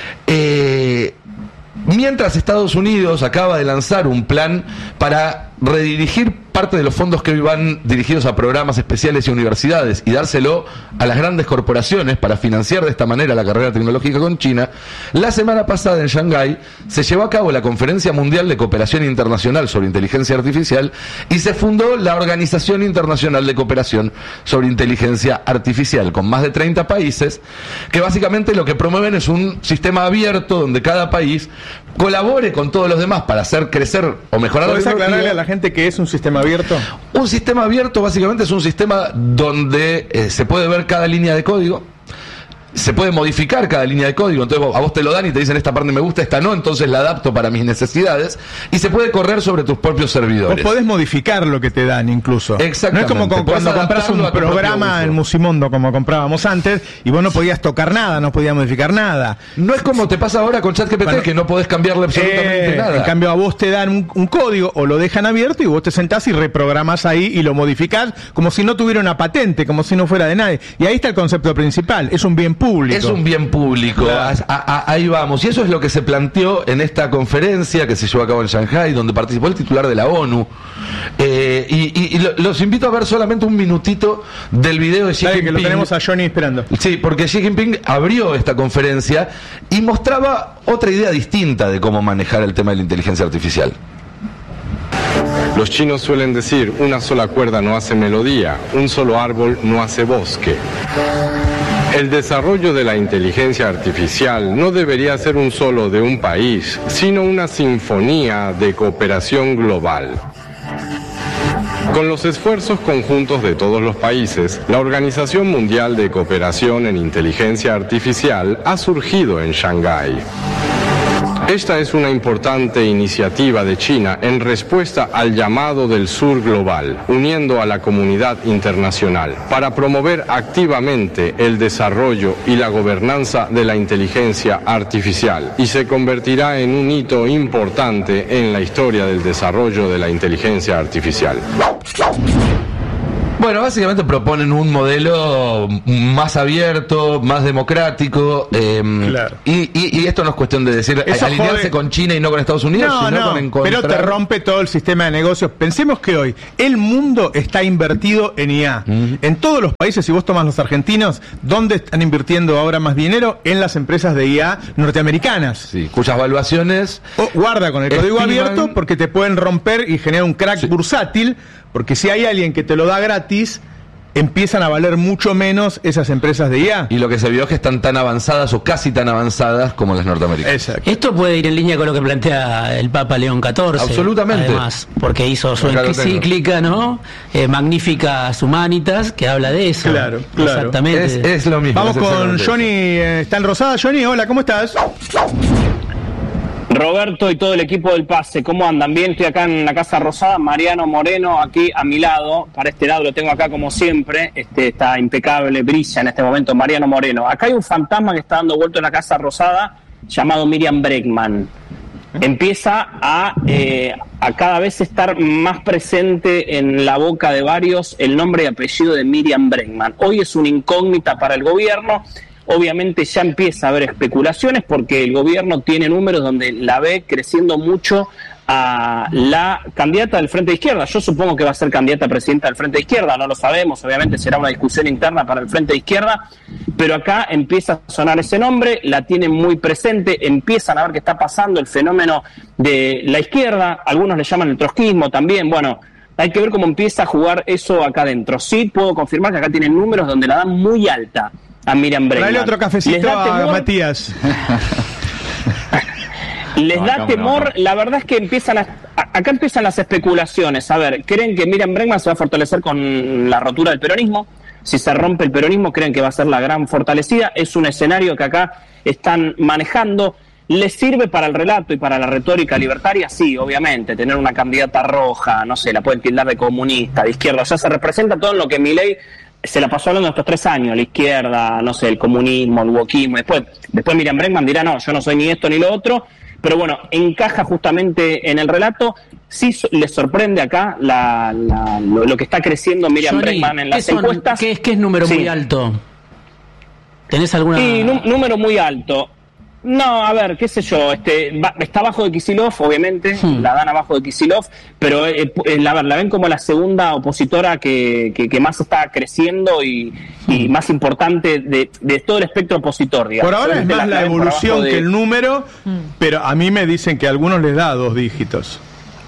Speaker 7: Eh, mientras Estados Unidos acaba de lanzar un plan para redirigir parte de los fondos que van dirigidos a programas especiales y universidades y dárselo a las grandes corporaciones para financiar de esta manera la carrera tecnológica con China, la semana pasada en Shanghái se llevó a cabo la Conferencia Mundial de Cooperación Internacional sobre Inteligencia Artificial y se fundó la Organización Internacional de Cooperación sobre Inteligencia Artificial, con más de treinta países, que básicamente lo que promueven es un sistema abierto donde cada país colabore con todos los demás para hacer crecer o mejorar la
Speaker 4: tecnología. ¿Puedes aclararle a la gente qué es un sistema abierto?
Speaker 7: Un sistema abierto básicamente es un sistema donde eh, se puede ver cada línea de código, se puede modificar cada línea de código, entonces a vos te lo dan y te dicen esta parte me gusta, esta no, entonces la adapto para mis necesidades, y se puede correr sobre tus propios servidores.
Speaker 4: Vos podés modificar lo que te dan incluso.
Speaker 7: Exactamente.
Speaker 4: No es como con, cuando compras un programa en Musimundo como comprábamos antes y vos no podías tocar nada, no podías modificar nada.
Speaker 7: No es como te pasa ahora con ChatGPT, bueno, que no podés cambiarle absolutamente
Speaker 4: eh,
Speaker 7: nada.
Speaker 4: En cambio a vos te dan un, un código o lo dejan abierto y vos te sentás y reprogramás ahí y lo modificás como si no tuviera una patente, como si no fuera de nadie. Y ahí está el concepto principal, es un bien público.
Speaker 7: Es un bien público, claro. a, a, ahí vamos. Y eso es lo que se planteó en esta conferencia que se llevó a cabo en Shanghái, donde participó el titular de la ONU. Eh, y y, y lo, los invito a ver solamente un minutito del video de Xi Jinping.
Speaker 4: Que lo tenemos a Johnny esperando.
Speaker 7: Sí, porque Xi Jinping abrió esta conferencia y mostraba otra idea distinta de cómo manejar el tema de la inteligencia artificial.
Speaker 18: Los chinos suelen decir, una sola cuerda no hace melodía, un solo árbol no hace bosque. El desarrollo de la inteligencia artificial no debería ser un solo de un país, sino una sinfonía de cooperación global. Con los esfuerzos conjuntos de todos los países, la Organización Mundial de Cooperación en Inteligencia Artificial ha surgido en Shanghái. Esta es una importante iniciativa de China en respuesta al llamado del sur global, uniendo a la comunidad internacional para promover activamente el desarrollo y la gobernanza de la inteligencia artificial, y se convertirá en un hito importante en la historia del desarrollo de la inteligencia artificial.
Speaker 7: Bueno, básicamente proponen un modelo más abierto, más democrático, eh,
Speaker 4: Claro.
Speaker 7: y, y, y esto no es cuestión de decir
Speaker 4: Eso
Speaker 7: alinearse
Speaker 4: jode.
Speaker 7: con China y no con Estados Unidos,
Speaker 4: No,
Speaker 7: sino
Speaker 4: no,
Speaker 7: con encontrar...
Speaker 4: pero te rompe todo el sistema de negocios. Pensemos que hoy el mundo está invertido en I A. En todos los países, si vos tomas los argentinos, ¿dónde están invirtiendo ahora más dinero? En las empresas de I A norteamericanas.
Speaker 7: Sí, cuyas valuaciones...
Speaker 4: O guarda con el código
Speaker 7: estiman-
Speaker 4: abierto porque te pueden romper y generar un crack bursátil, porque si hay alguien que te lo da gratis, empiezan a valer mucho menos esas empresas de I A.
Speaker 7: Y lo que se vio es que están tan avanzadas o casi tan avanzadas como las norteamericanas.
Speaker 4: Exacto.
Speaker 14: Esto puede ir en línea con lo que plantea el Papa León catorce.
Speaker 7: Absolutamente.
Speaker 14: Además, porque hizo su
Speaker 7: Acá lo tengo.
Speaker 14: encíclica, ¿no? Eh, Magnificas Humanitas, que habla de eso.
Speaker 4: Claro, claro.
Speaker 14: Exactamente.
Speaker 7: Es, es lo mismo.
Speaker 4: Vamos
Speaker 7: es
Speaker 4: con
Speaker 7: exactamente
Speaker 4: Johnny, eh, está en Rosada. Johnny, hola, ¿cómo estás?
Speaker 19: Roberto y todo el equipo del Pase, ¿cómo andan? Bien, estoy acá en la Casa Rosada, Mariano Moreno aquí a mi lado, para este lado lo tengo acá como siempre, este está impecable, brilla en este momento Mariano Moreno. Acá hay un fantasma que está dando vuelta en la Casa Rosada llamado Miriam Bregman. Empieza a, eh, a cada vez estar más presente en la boca de varios el nombre y apellido de Miriam Bregman. Hoy es una incógnita para el gobierno. Obviamente ya empieza a haber especulaciones porque el gobierno tiene números donde la ve creciendo mucho a la candidata del Frente de Izquierda. Yo supongo que va a ser candidata a presidenta del Frente de Izquierda, no lo sabemos, obviamente será una discusión interna para el Frente de Izquierda, pero acá empieza a sonar ese nombre, la tienen muy presente, empiezan a ver qué está pasando, el fenómeno de la izquierda, algunos le llaman el trotskismo también, bueno, hay que ver cómo empieza a jugar eso acá adentro. Sí puedo confirmar que acá tienen números donde la dan muy alta a Miriam Bregman.
Speaker 4: Dale otro cafecito a Matías.
Speaker 19: Les
Speaker 4: No,
Speaker 19: da
Speaker 4: acá
Speaker 19: temor, la verdad es que empiezan a, a- acá empiezan las especulaciones. A ver, ¿creen que Miriam Bregman se va a fortalecer con la rotura del peronismo? Si se rompe el peronismo, ¿creen que va a ser la gran fortalecida? Es un escenario que acá están manejando. ¿Les sirve para el relato y para la retórica libertaria? Sí, obviamente. Tener una candidata roja, no sé, la pueden tildar de comunista, de izquierda. O sea, se representa todo en lo que Milei se la pasó hablando estos tres años, la izquierda, no sé, el comunismo, el wokismo. Después, después Miriam Bregman dirá, no, yo no soy ni esto ni lo otro. Pero bueno, encaja justamente en el relato. Sí so- les sorprende acá la, la- lo, lo que está creciendo Miriam
Speaker 14: Johnny,
Speaker 19: Bregman en
Speaker 14: ¿qué
Speaker 19: las
Speaker 14: son-
Speaker 19: encuestas.
Speaker 14: ¿Qué es, qué es número
Speaker 19: Sí.
Speaker 14: muy alto? ¿Tenés alguna...?
Speaker 19: Sí, nú- número muy alto. No, a ver, qué sé yo, este, va- está abajo de Kicillof, obviamente, la dan abajo de Kicillof, pero eh, eh, la, la ven como la segunda opositora que, que, que más está creciendo y, y más importante de, de todo el espectro opositor, digamos.
Speaker 4: Por ahora es
Speaker 19: Obviamente
Speaker 4: más la
Speaker 19: ven por
Speaker 4: evolución
Speaker 19: abajo de-
Speaker 4: que el número, pero a mí me dicen que a algunos les da dos dígitos.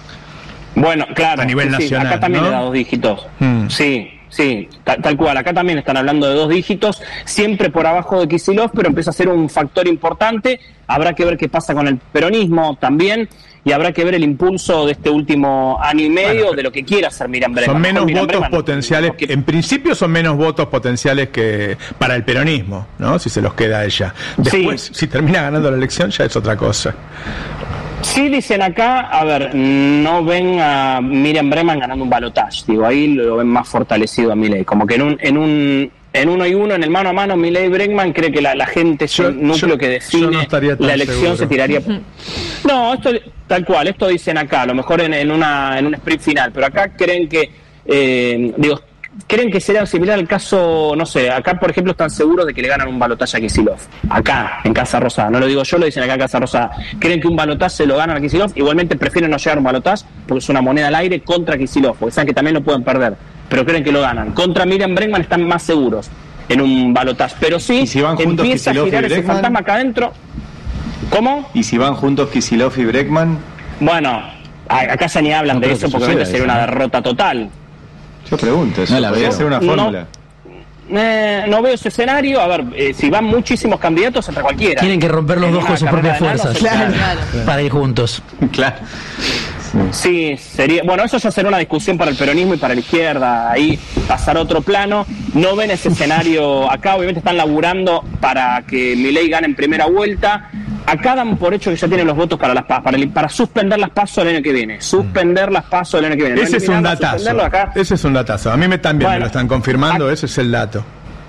Speaker 19: Bueno, claro,
Speaker 4: A nivel
Speaker 19: sí, sí,
Speaker 4: nacional,
Speaker 19: acá también
Speaker 4: ¿no?
Speaker 19: le da dos dígitos.
Speaker 4: Mm.
Speaker 19: Sí, sí, tal, tal cual. Acá también están hablando de dos dígitos, siempre por abajo de Kicillof, pero empieza a ser un factor importante. Habrá que ver qué pasa con el peronismo también, y habrá que ver el impulso de este último año y medio de lo que quiera hacer Miriam Bregman.
Speaker 4: Son menos
Speaker 19: Miriam
Speaker 4: votos
Speaker 19: Bregman,
Speaker 4: potenciales, en principio son menos votos potenciales que para el peronismo, ¿no? Si se los queda a ella. Después, si termina ganando la elección, ya es otra cosa.
Speaker 19: Sí, dicen acá, a ver, no ven a Miriam Bregman ganando un balotaje, digo, ahí lo ven más fortalecido a Milei, como que en un en un en uno y uno, en el mano a mano, Milei Bregman cree que la, la gente es el núcleo
Speaker 4: yo-
Speaker 19: que
Speaker 4: yo
Speaker 19: define
Speaker 4: no estaría tan
Speaker 19: la elección,
Speaker 4: seguro.
Speaker 19: se tiraría. No, esto tal cual, esto dicen acá, a lo mejor en, en una en un sprint final, pero acá creen que, eh, digo, creen que será similar al caso, no sé, acá por ejemplo están seguros de que le ganan un balotaje a Kicillof, acá en Casa Rosada, no lo digo yo, lo dicen acá en Casa Rosada, creen que un balotaje se lo ganan a Kicillof, igualmente prefieren no llegar a un balotaje porque es una moneda al aire contra Kicillof, porque saben que también lo pueden perder, pero creen que lo ganan. Contra Miriam Bregman están más seguros en un balotaje, pero sí
Speaker 17: si van juntos
Speaker 19: empieza a
Speaker 17: Kicillof y
Speaker 19: girar ese
Speaker 17: Bregman?
Speaker 19: fantasma acá adentro. ¿Cómo?
Speaker 17: ¿Y si van juntos Kicillof y Bregman?
Speaker 19: Bueno, a- acá ya ni hablan
Speaker 17: No
Speaker 19: de
Speaker 17: creo
Speaker 19: eso
Speaker 17: que
Speaker 19: porque
Speaker 17: suceda
Speaker 19: obviamente sería
Speaker 17: eso,
Speaker 19: una
Speaker 17: ¿no?
Speaker 19: derrota total.
Speaker 17: Yo pregunto, eso
Speaker 19: No la
Speaker 17: podría
Speaker 19: veo.
Speaker 17: ser una
Speaker 19: No.
Speaker 17: fórmula.
Speaker 19: Eh, no veo ese escenario. A ver, eh, si van muchísimos candidatos, entre cualquiera.
Speaker 14: Tienen que romper los
Speaker 19: En
Speaker 14: dos
Speaker 19: una
Speaker 14: con sus
Speaker 19: carrera
Speaker 14: propias
Speaker 19: de enanos,
Speaker 14: fuerzas.
Speaker 19: se- claro.
Speaker 14: Para ir juntos.
Speaker 17: Claro.
Speaker 19: Sí, sería. Bueno, eso ya será una discusión para el peronismo y para la izquierda. Ahí pasar a otro plano. No ven ese escenario acá. Obviamente están laburando para que Milei gane en primera vuelta. Acá dan por hecho que ya tienen los votos para las PASO, para, el- para suspender las PASO el año que viene. Suspender las PASO el año que viene. No
Speaker 4: Ese es un
Speaker 19: eliminarlas,
Speaker 4: datazo.
Speaker 19: suspenderlo acá.
Speaker 4: Ese es un datazo. A mí me también
Speaker 19: Bueno,
Speaker 4: me lo están confirmando, ese es el dato.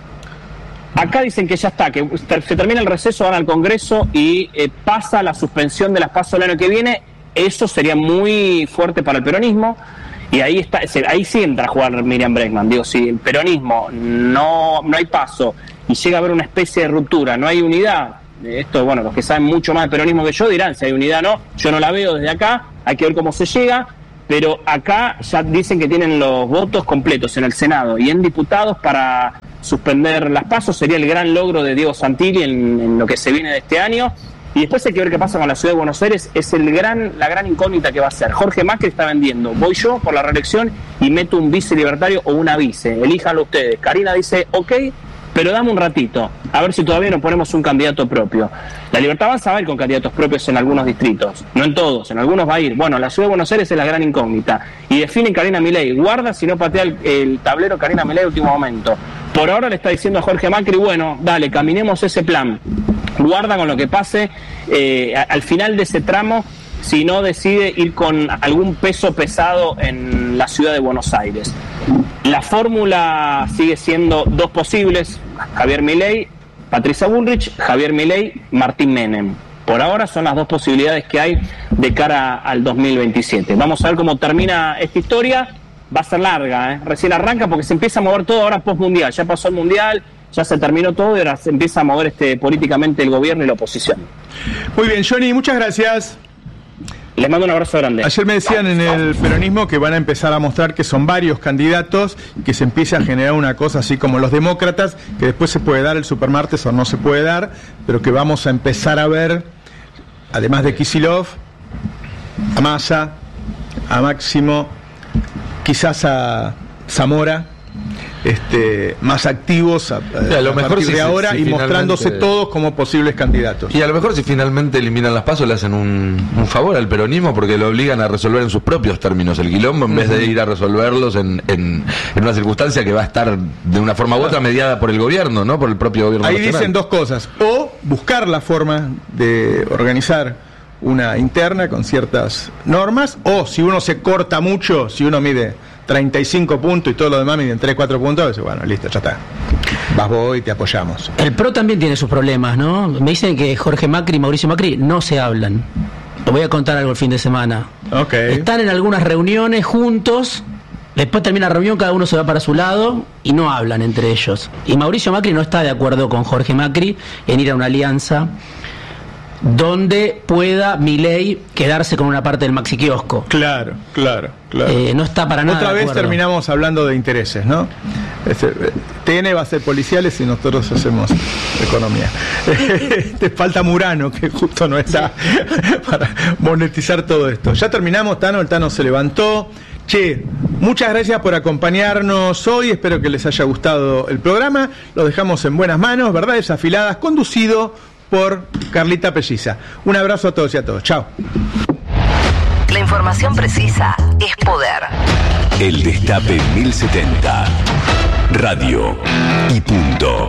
Speaker 19: Acá dicen que ya está, que ter- se termina el receso, van al Congreso y eh, pasa la suspensión de las PASO el año que viene. Eso sería muy fuerte para el peronismo. Y ahí está, se- ahí sí entra a jugar Miriam Bregman. Digo, si el peronismo no, no hay paso y llega a haber una especie de ruptura, no hay unidad. Esto, bueno, los que saben mucho más de peronismo que yo dirán si hay unidad o no. Yo no la veo desde acá, hay que ver cómo se llega. Pero acá ya dicen que tienen los votos completos en el Senado y en diputados para suspender las PASO. Sería el gran logro de Diego Santilli en, en lo que se viene de este año. Y después hay que ver qué pasa con la ciudad de Buenos Aires. Es el gran, la gran incógnita que va a ser. Jorge Macri está vendiendo: voy yo por la reelección y meto un vice libertario o una vice. Elíjanlo ustedes. Karina dice, ok, pero dame un ratito, a ver si todavía no ponemos un candidato propio. La Libertad Avanza va a ir con candidatos propios en algunos distritos, no en todos, en algunos va a ir. Bueno, la ciudad de Buenos Aires es la gran incógnita. Y definen Karina Milei. Guarda si no patea el, el tablero Karina Milei a último momento. Por ahora le está diciendo a Jorge Macri, bueno, dale, caminemos ese plan. Guarda con lo que pase eh, a- al final de ese tramo, si no decide ir con algún peso pesado en la ciudad de Buenos Aires. La fórmula sigue siendo dos posibles: Javier Milei, Patricia Bullrich, Javier Milei, Martín Menem. Por ahora son las dos posibilidades que hay de cara al dos mil veintisiete. Vamos a ver cómo termina esta historia. Va a ser larga, ¿eh? Recién arranca porque se empieza a mover todo ahora post-mundial. Ya pasó el mundial, ya se terminó todo y ahora se empieza a mover este políticamente el gobierno y la oposición.
Speaker 4: Muy bien, Johnny, muchas gracias.
Speaker 19: Les mando un abrazo grande.
Speaker 4: Ayer me decían en el peronismo que van a empezar a mostrar que son varios candidatos y que se empieza a generar una cosa así como los demócratas, que después se puede dar el supermartes o no se puede dar, pero que vamos a empezar a ver, además de Kicillof, a Massa, a Máximo, quizás a Zamora, este, más activos a,
Speaker 7: Sí, a lo
Speaker 4: a
Speaker 7: mejor
Speaker 4: partir
Speaker 7: si-
Speaker 4: de ahora
Speaker 7: si
Speaker 4: y
Speaker 7: finalmente-
Speaker 4: mostrándose todos como posibles candidatos.
Speaker 7: Y a lo mejor si finalmente eliminan las PASO le hacen un, un favor al peronismo porque lo obligan a resolver en sus propios términos el quilombo en vez de ir a resolverlos en, en, en una circunstancia que va a estar de una forma u otra mediada por el gobierno, ¿no? Por el propio gobierno
Speaker 4: Ahí
Speaker 7: nacional.
Speaker 4: dicen dos cosas: o buscar la forma de organizar una interna con ciertas normas, o si uno se corta mucho, si uno mide treinta y cinco puntos y todo lo demás miden tres, cuatro puntos, dice, bueno, listo, ya está. Vas vos y te apoyamos.
Speaker 14: El PRO también tiene sus problemas, ¿no? Me dicen que Jorge Macri y Mauricio Macri no se hablan. Te voy a contar algo el fin de semana.
Speaker 4: Okay.
Speaker 14: Están en algunas reuniones juntos, después termina la reunión, cada uno se va para su lado y no hablan entre ellos. Y Mauricio Macri no está de acuerdo con Jorge Macri en ir a una alianza donde pueda Milei quedarse con una parte del maxi kiosco.
Speaker 4: Claro, claro, claro.
Speaker 14: Eh, no está para nada
Speaker 4: Otra
Speaker 14: de
Speaker 4: vez
Speaker 14: acuerdo.
Speaker 4: terminamos hablando de intereses, ¿no? Este, eh, T N va a ser policiales y nosotros hacemos economía. Te falta Murano, que justo no está para monetizar todo esto. Ya terminamos, Tano, el Tano se levantó. Che, muchas gracias por acompañarnos hoy, espero que les haya gustado el programa. Lo dejamos en buenas manos, Verdades Afiladas, conducido por Carlita Pelliza. Un abrazo a todos y a todos. Chao.
Speaker 20: La información precisa es poder.
Speaker 21: El Destape mil setenta. Radio y punto.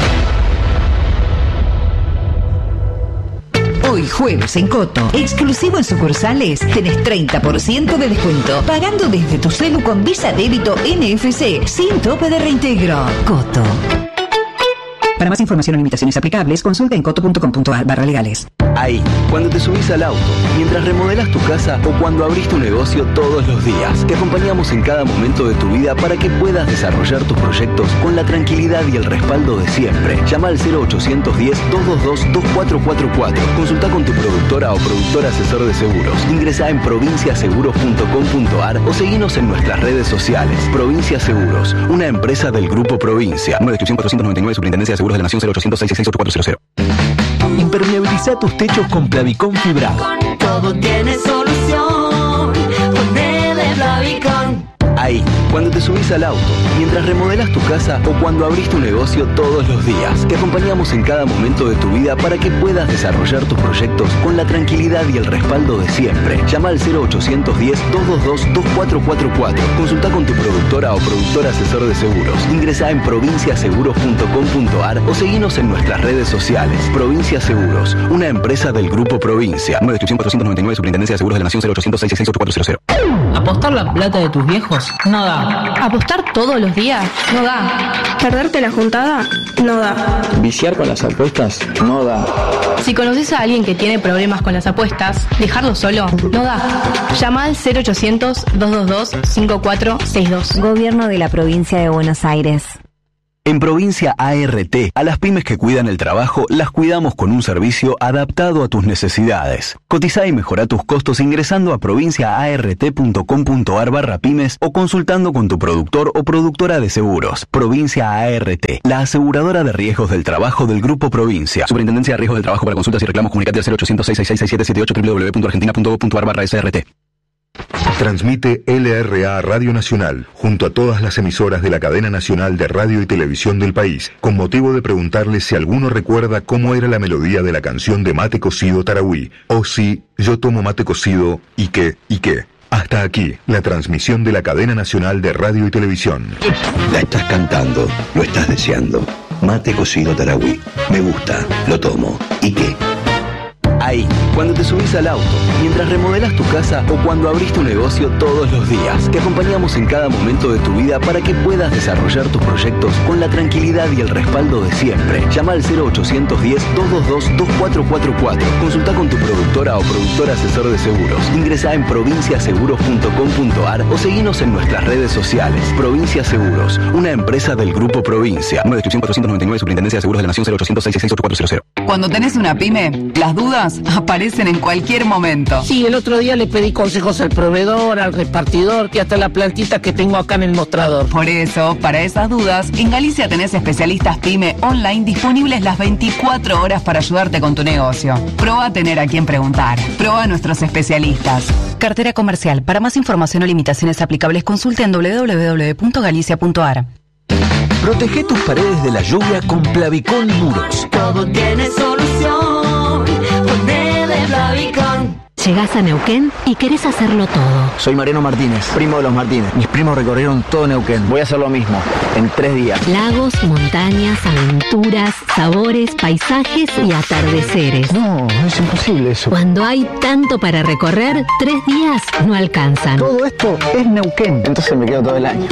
Speaker 22: Hoy jueves en Coto, exclusivo en sucursales, tenés treinta por ciento de descuento, pagando desde tu celu con Visa Débito N F C, sin tope de reintegro. Coto.
Speaker 23: Para más información o limitaciones aplicables, consulta en coto punto com punto a r barra legales.
Speaker 24: Ahí, cuando te subís al auto, mientras remodelas tu casa o cuando abrís tu negocio todos los días. Te acompañamos en cada momento de tu vida para que puedas desarrollar tus proyectos con la tranquilidad y el respaldo de siempre. Llama al cero ochocientos diez, doscientos veintidós, veinticuatro cuarenta y cuatro. Consulta con tu productora o productor asesor de seguros. Ingresa en provincia seguros punto com punto a r o seguinos en nuestras redes sociales. Provincia Seguros, una empresa del Grupo Provincia. Número de inscripción cuatrocientos noventa y nueve, Superintendencia de Seguros de la Nación, cero ochocientos seis seis seis ocho cuatro cero cero.
Speaker 21: Impermeabiliza tus techos con Plavicón fibrado.
Speaker 25: Todo tiene solución. Ponele Plavicón.
Speaker 21: A
Speaker 24: Ahí, cuando te subís al auto, mientras remodelas tu casa o cuando abrís tu negocio todos los días. Te acompañamos en cada momento de tu vida para que puedas desarrollar tus proyectos con la tranquilidad y el respaldo de siempre. Llama al cero ochocientos diez, doscientos veintidós, veinticuatro cuarenta y cuatro. Consulta con tu productora o productor asesor de seguros. Ingresá en provincia seguros punto com punto ar o seguinos en nuestras redes sociales. Provincia Seguros, una empresa del Grupo Provincia. nueve ocho cero cero, cuatro nueve nueve, Superintendencia de Seguros de la Nación, cero ochocientos seis seis seis ocho cuatro cero cero.
Speaker 1: ¿Apostar la plata de tus viejos? No da.
Speaker 2: ¿Apostar todos los días? No da.
Speaker 12: ¿Perderte la juntada? No da.
Speaker 1: ¿Viciar con las apuestas? No da.
Speaker 2: Si conoces a alguien que tiene problemas con las apuestas, dejarlo solo no da. Llama al cero ochocientos, doscientos veintidós, cincuenta y cuatro sesenta y dos.
Speaker 22: Gobierno de la Provincia de Buenos Aires.
Speaker 24: En Provincia A R T, a las pymes que cuidan el trabajo, las cuidamos con un servicio adaptado a tus necesidades. Cotiza y mejora tus costos ingresando a provinciaart punto com punto ar barra pymes o consultando con tu productor o productora de seguros. Provincia A R T, la aseguradora de riesgos del trabajo del Grupo Provincia. Superintendencia de Riesgos del Trabajo. Para consultas y reclamos, comunicate al cero ochocientos, seis seis seis, seis siete siete ocho, doble u doble u doble u punto argentina punto gov punto ar barra S R T.
Speaker 21: Transmite L R A Radio Nacional, junto a todas las emisoras de la cadena nacional de radio y televisión del país, con motivo de preguntarles si alguno recuerda cómo era la melodía de la canción de Mate Cocido Tarahui, o si yo tomo mate cocido y qué, y qué. Hasta aquí, la transmisión de la cadena nacional de radio y televisión.
Speaker 5: La estás cantando, lo estás deseando. Mate Cocido Tarahui. Me gusta, lo tomo. ¿Y qué?
Speaker 24: Ahí, cuando te subís al auto, mientras remodelas tu casa o cuando abrís tu negocio todos los días. Te acompañamos en cada momento de tu vida para que puedas desarrollar tus proyectos con la tranquilidad y el respaldo de siempre. Llama al cero ochocientos diez, doscientos veintidós, veinticuatro cuarenta y cuatro. Consulta con tu productora o productor asesor de seguros. Ingresá en provincia seguros punto com punto ar o seguinos en nuestras redes sociales. Provincia Seguros, una empresa del Grupo Provincia. nueve ocho cero cero, cuatro nueve nueve, Superintendencia de Seguros de la Nación, cero ochocientos, seis seis seis ocho cuatro cero cero.
Speaker 6: Cuando tenés una pyme, las dudas aparecen en cualquier momento.
Speaker 25: Sí, el otro día le pedí consejos al proveedor, al repartidor, que hasta la plantita que tengo acá en el mostrador.
Speaker 6: Por eso, para esas dudas, en Galicia tenés especialistas pyme online disponibles las veinticuatro horas para ayudarte con tu negocio. Proba a tener a quien preguntar. Proba a nuestros especialistas. Cartera comercial. Para más información o limitaciones aplicables, consulte en doble u doble u doble u punto galicia punto ar.
Speaker 21: Protege tus paredes de la lluvia con Plavicón Muros.
Speaker 26: Todo tiene solución. Ponele Plavicón.
Speaker 22: Llegás a Neuquén y querés hacerlo todo.
Speaker 27: Soy Mariano Martínez, primo de los Martínez. Mis primos recorrieron todo Neuquén. Voy a hacer lo mismo, en tres días.
Speaker 22: Lagos, montañas, aventuras, sabores, paisajes y atardeceres.
Speaker 27: No, es imposible eso.
Speaker 22: Cuando hay tanto para recorrer, tres días no alcanzan.
Speaker 27: Todo esto es Neuquén. Entonces me quedo todo el año.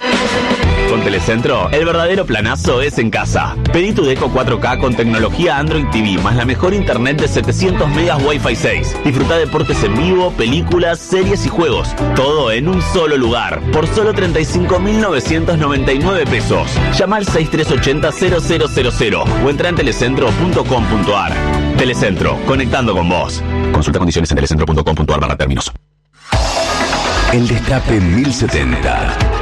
Speaker 28: Con Telecentro, el verdadero planazo es en casa. Pedí tu Deco cuatro K con tecnología Android T V, más la mejor internet de setecientos megas Wi-Fi seis. Disfruta deportes en vivo, películas, series y juegos. Todo en un solo lugar, por solo treinta y cinco mil novecientos noventa y nueve pesos. Llama al seis tres ocho cero, cero cero cero cero o entra en telecentro punto com punto ar. Telecentro, conectando con vos. Consulta condiciones en telecentro punto com punto ar barra términos.
Speaker 21: El Destape mil setenta.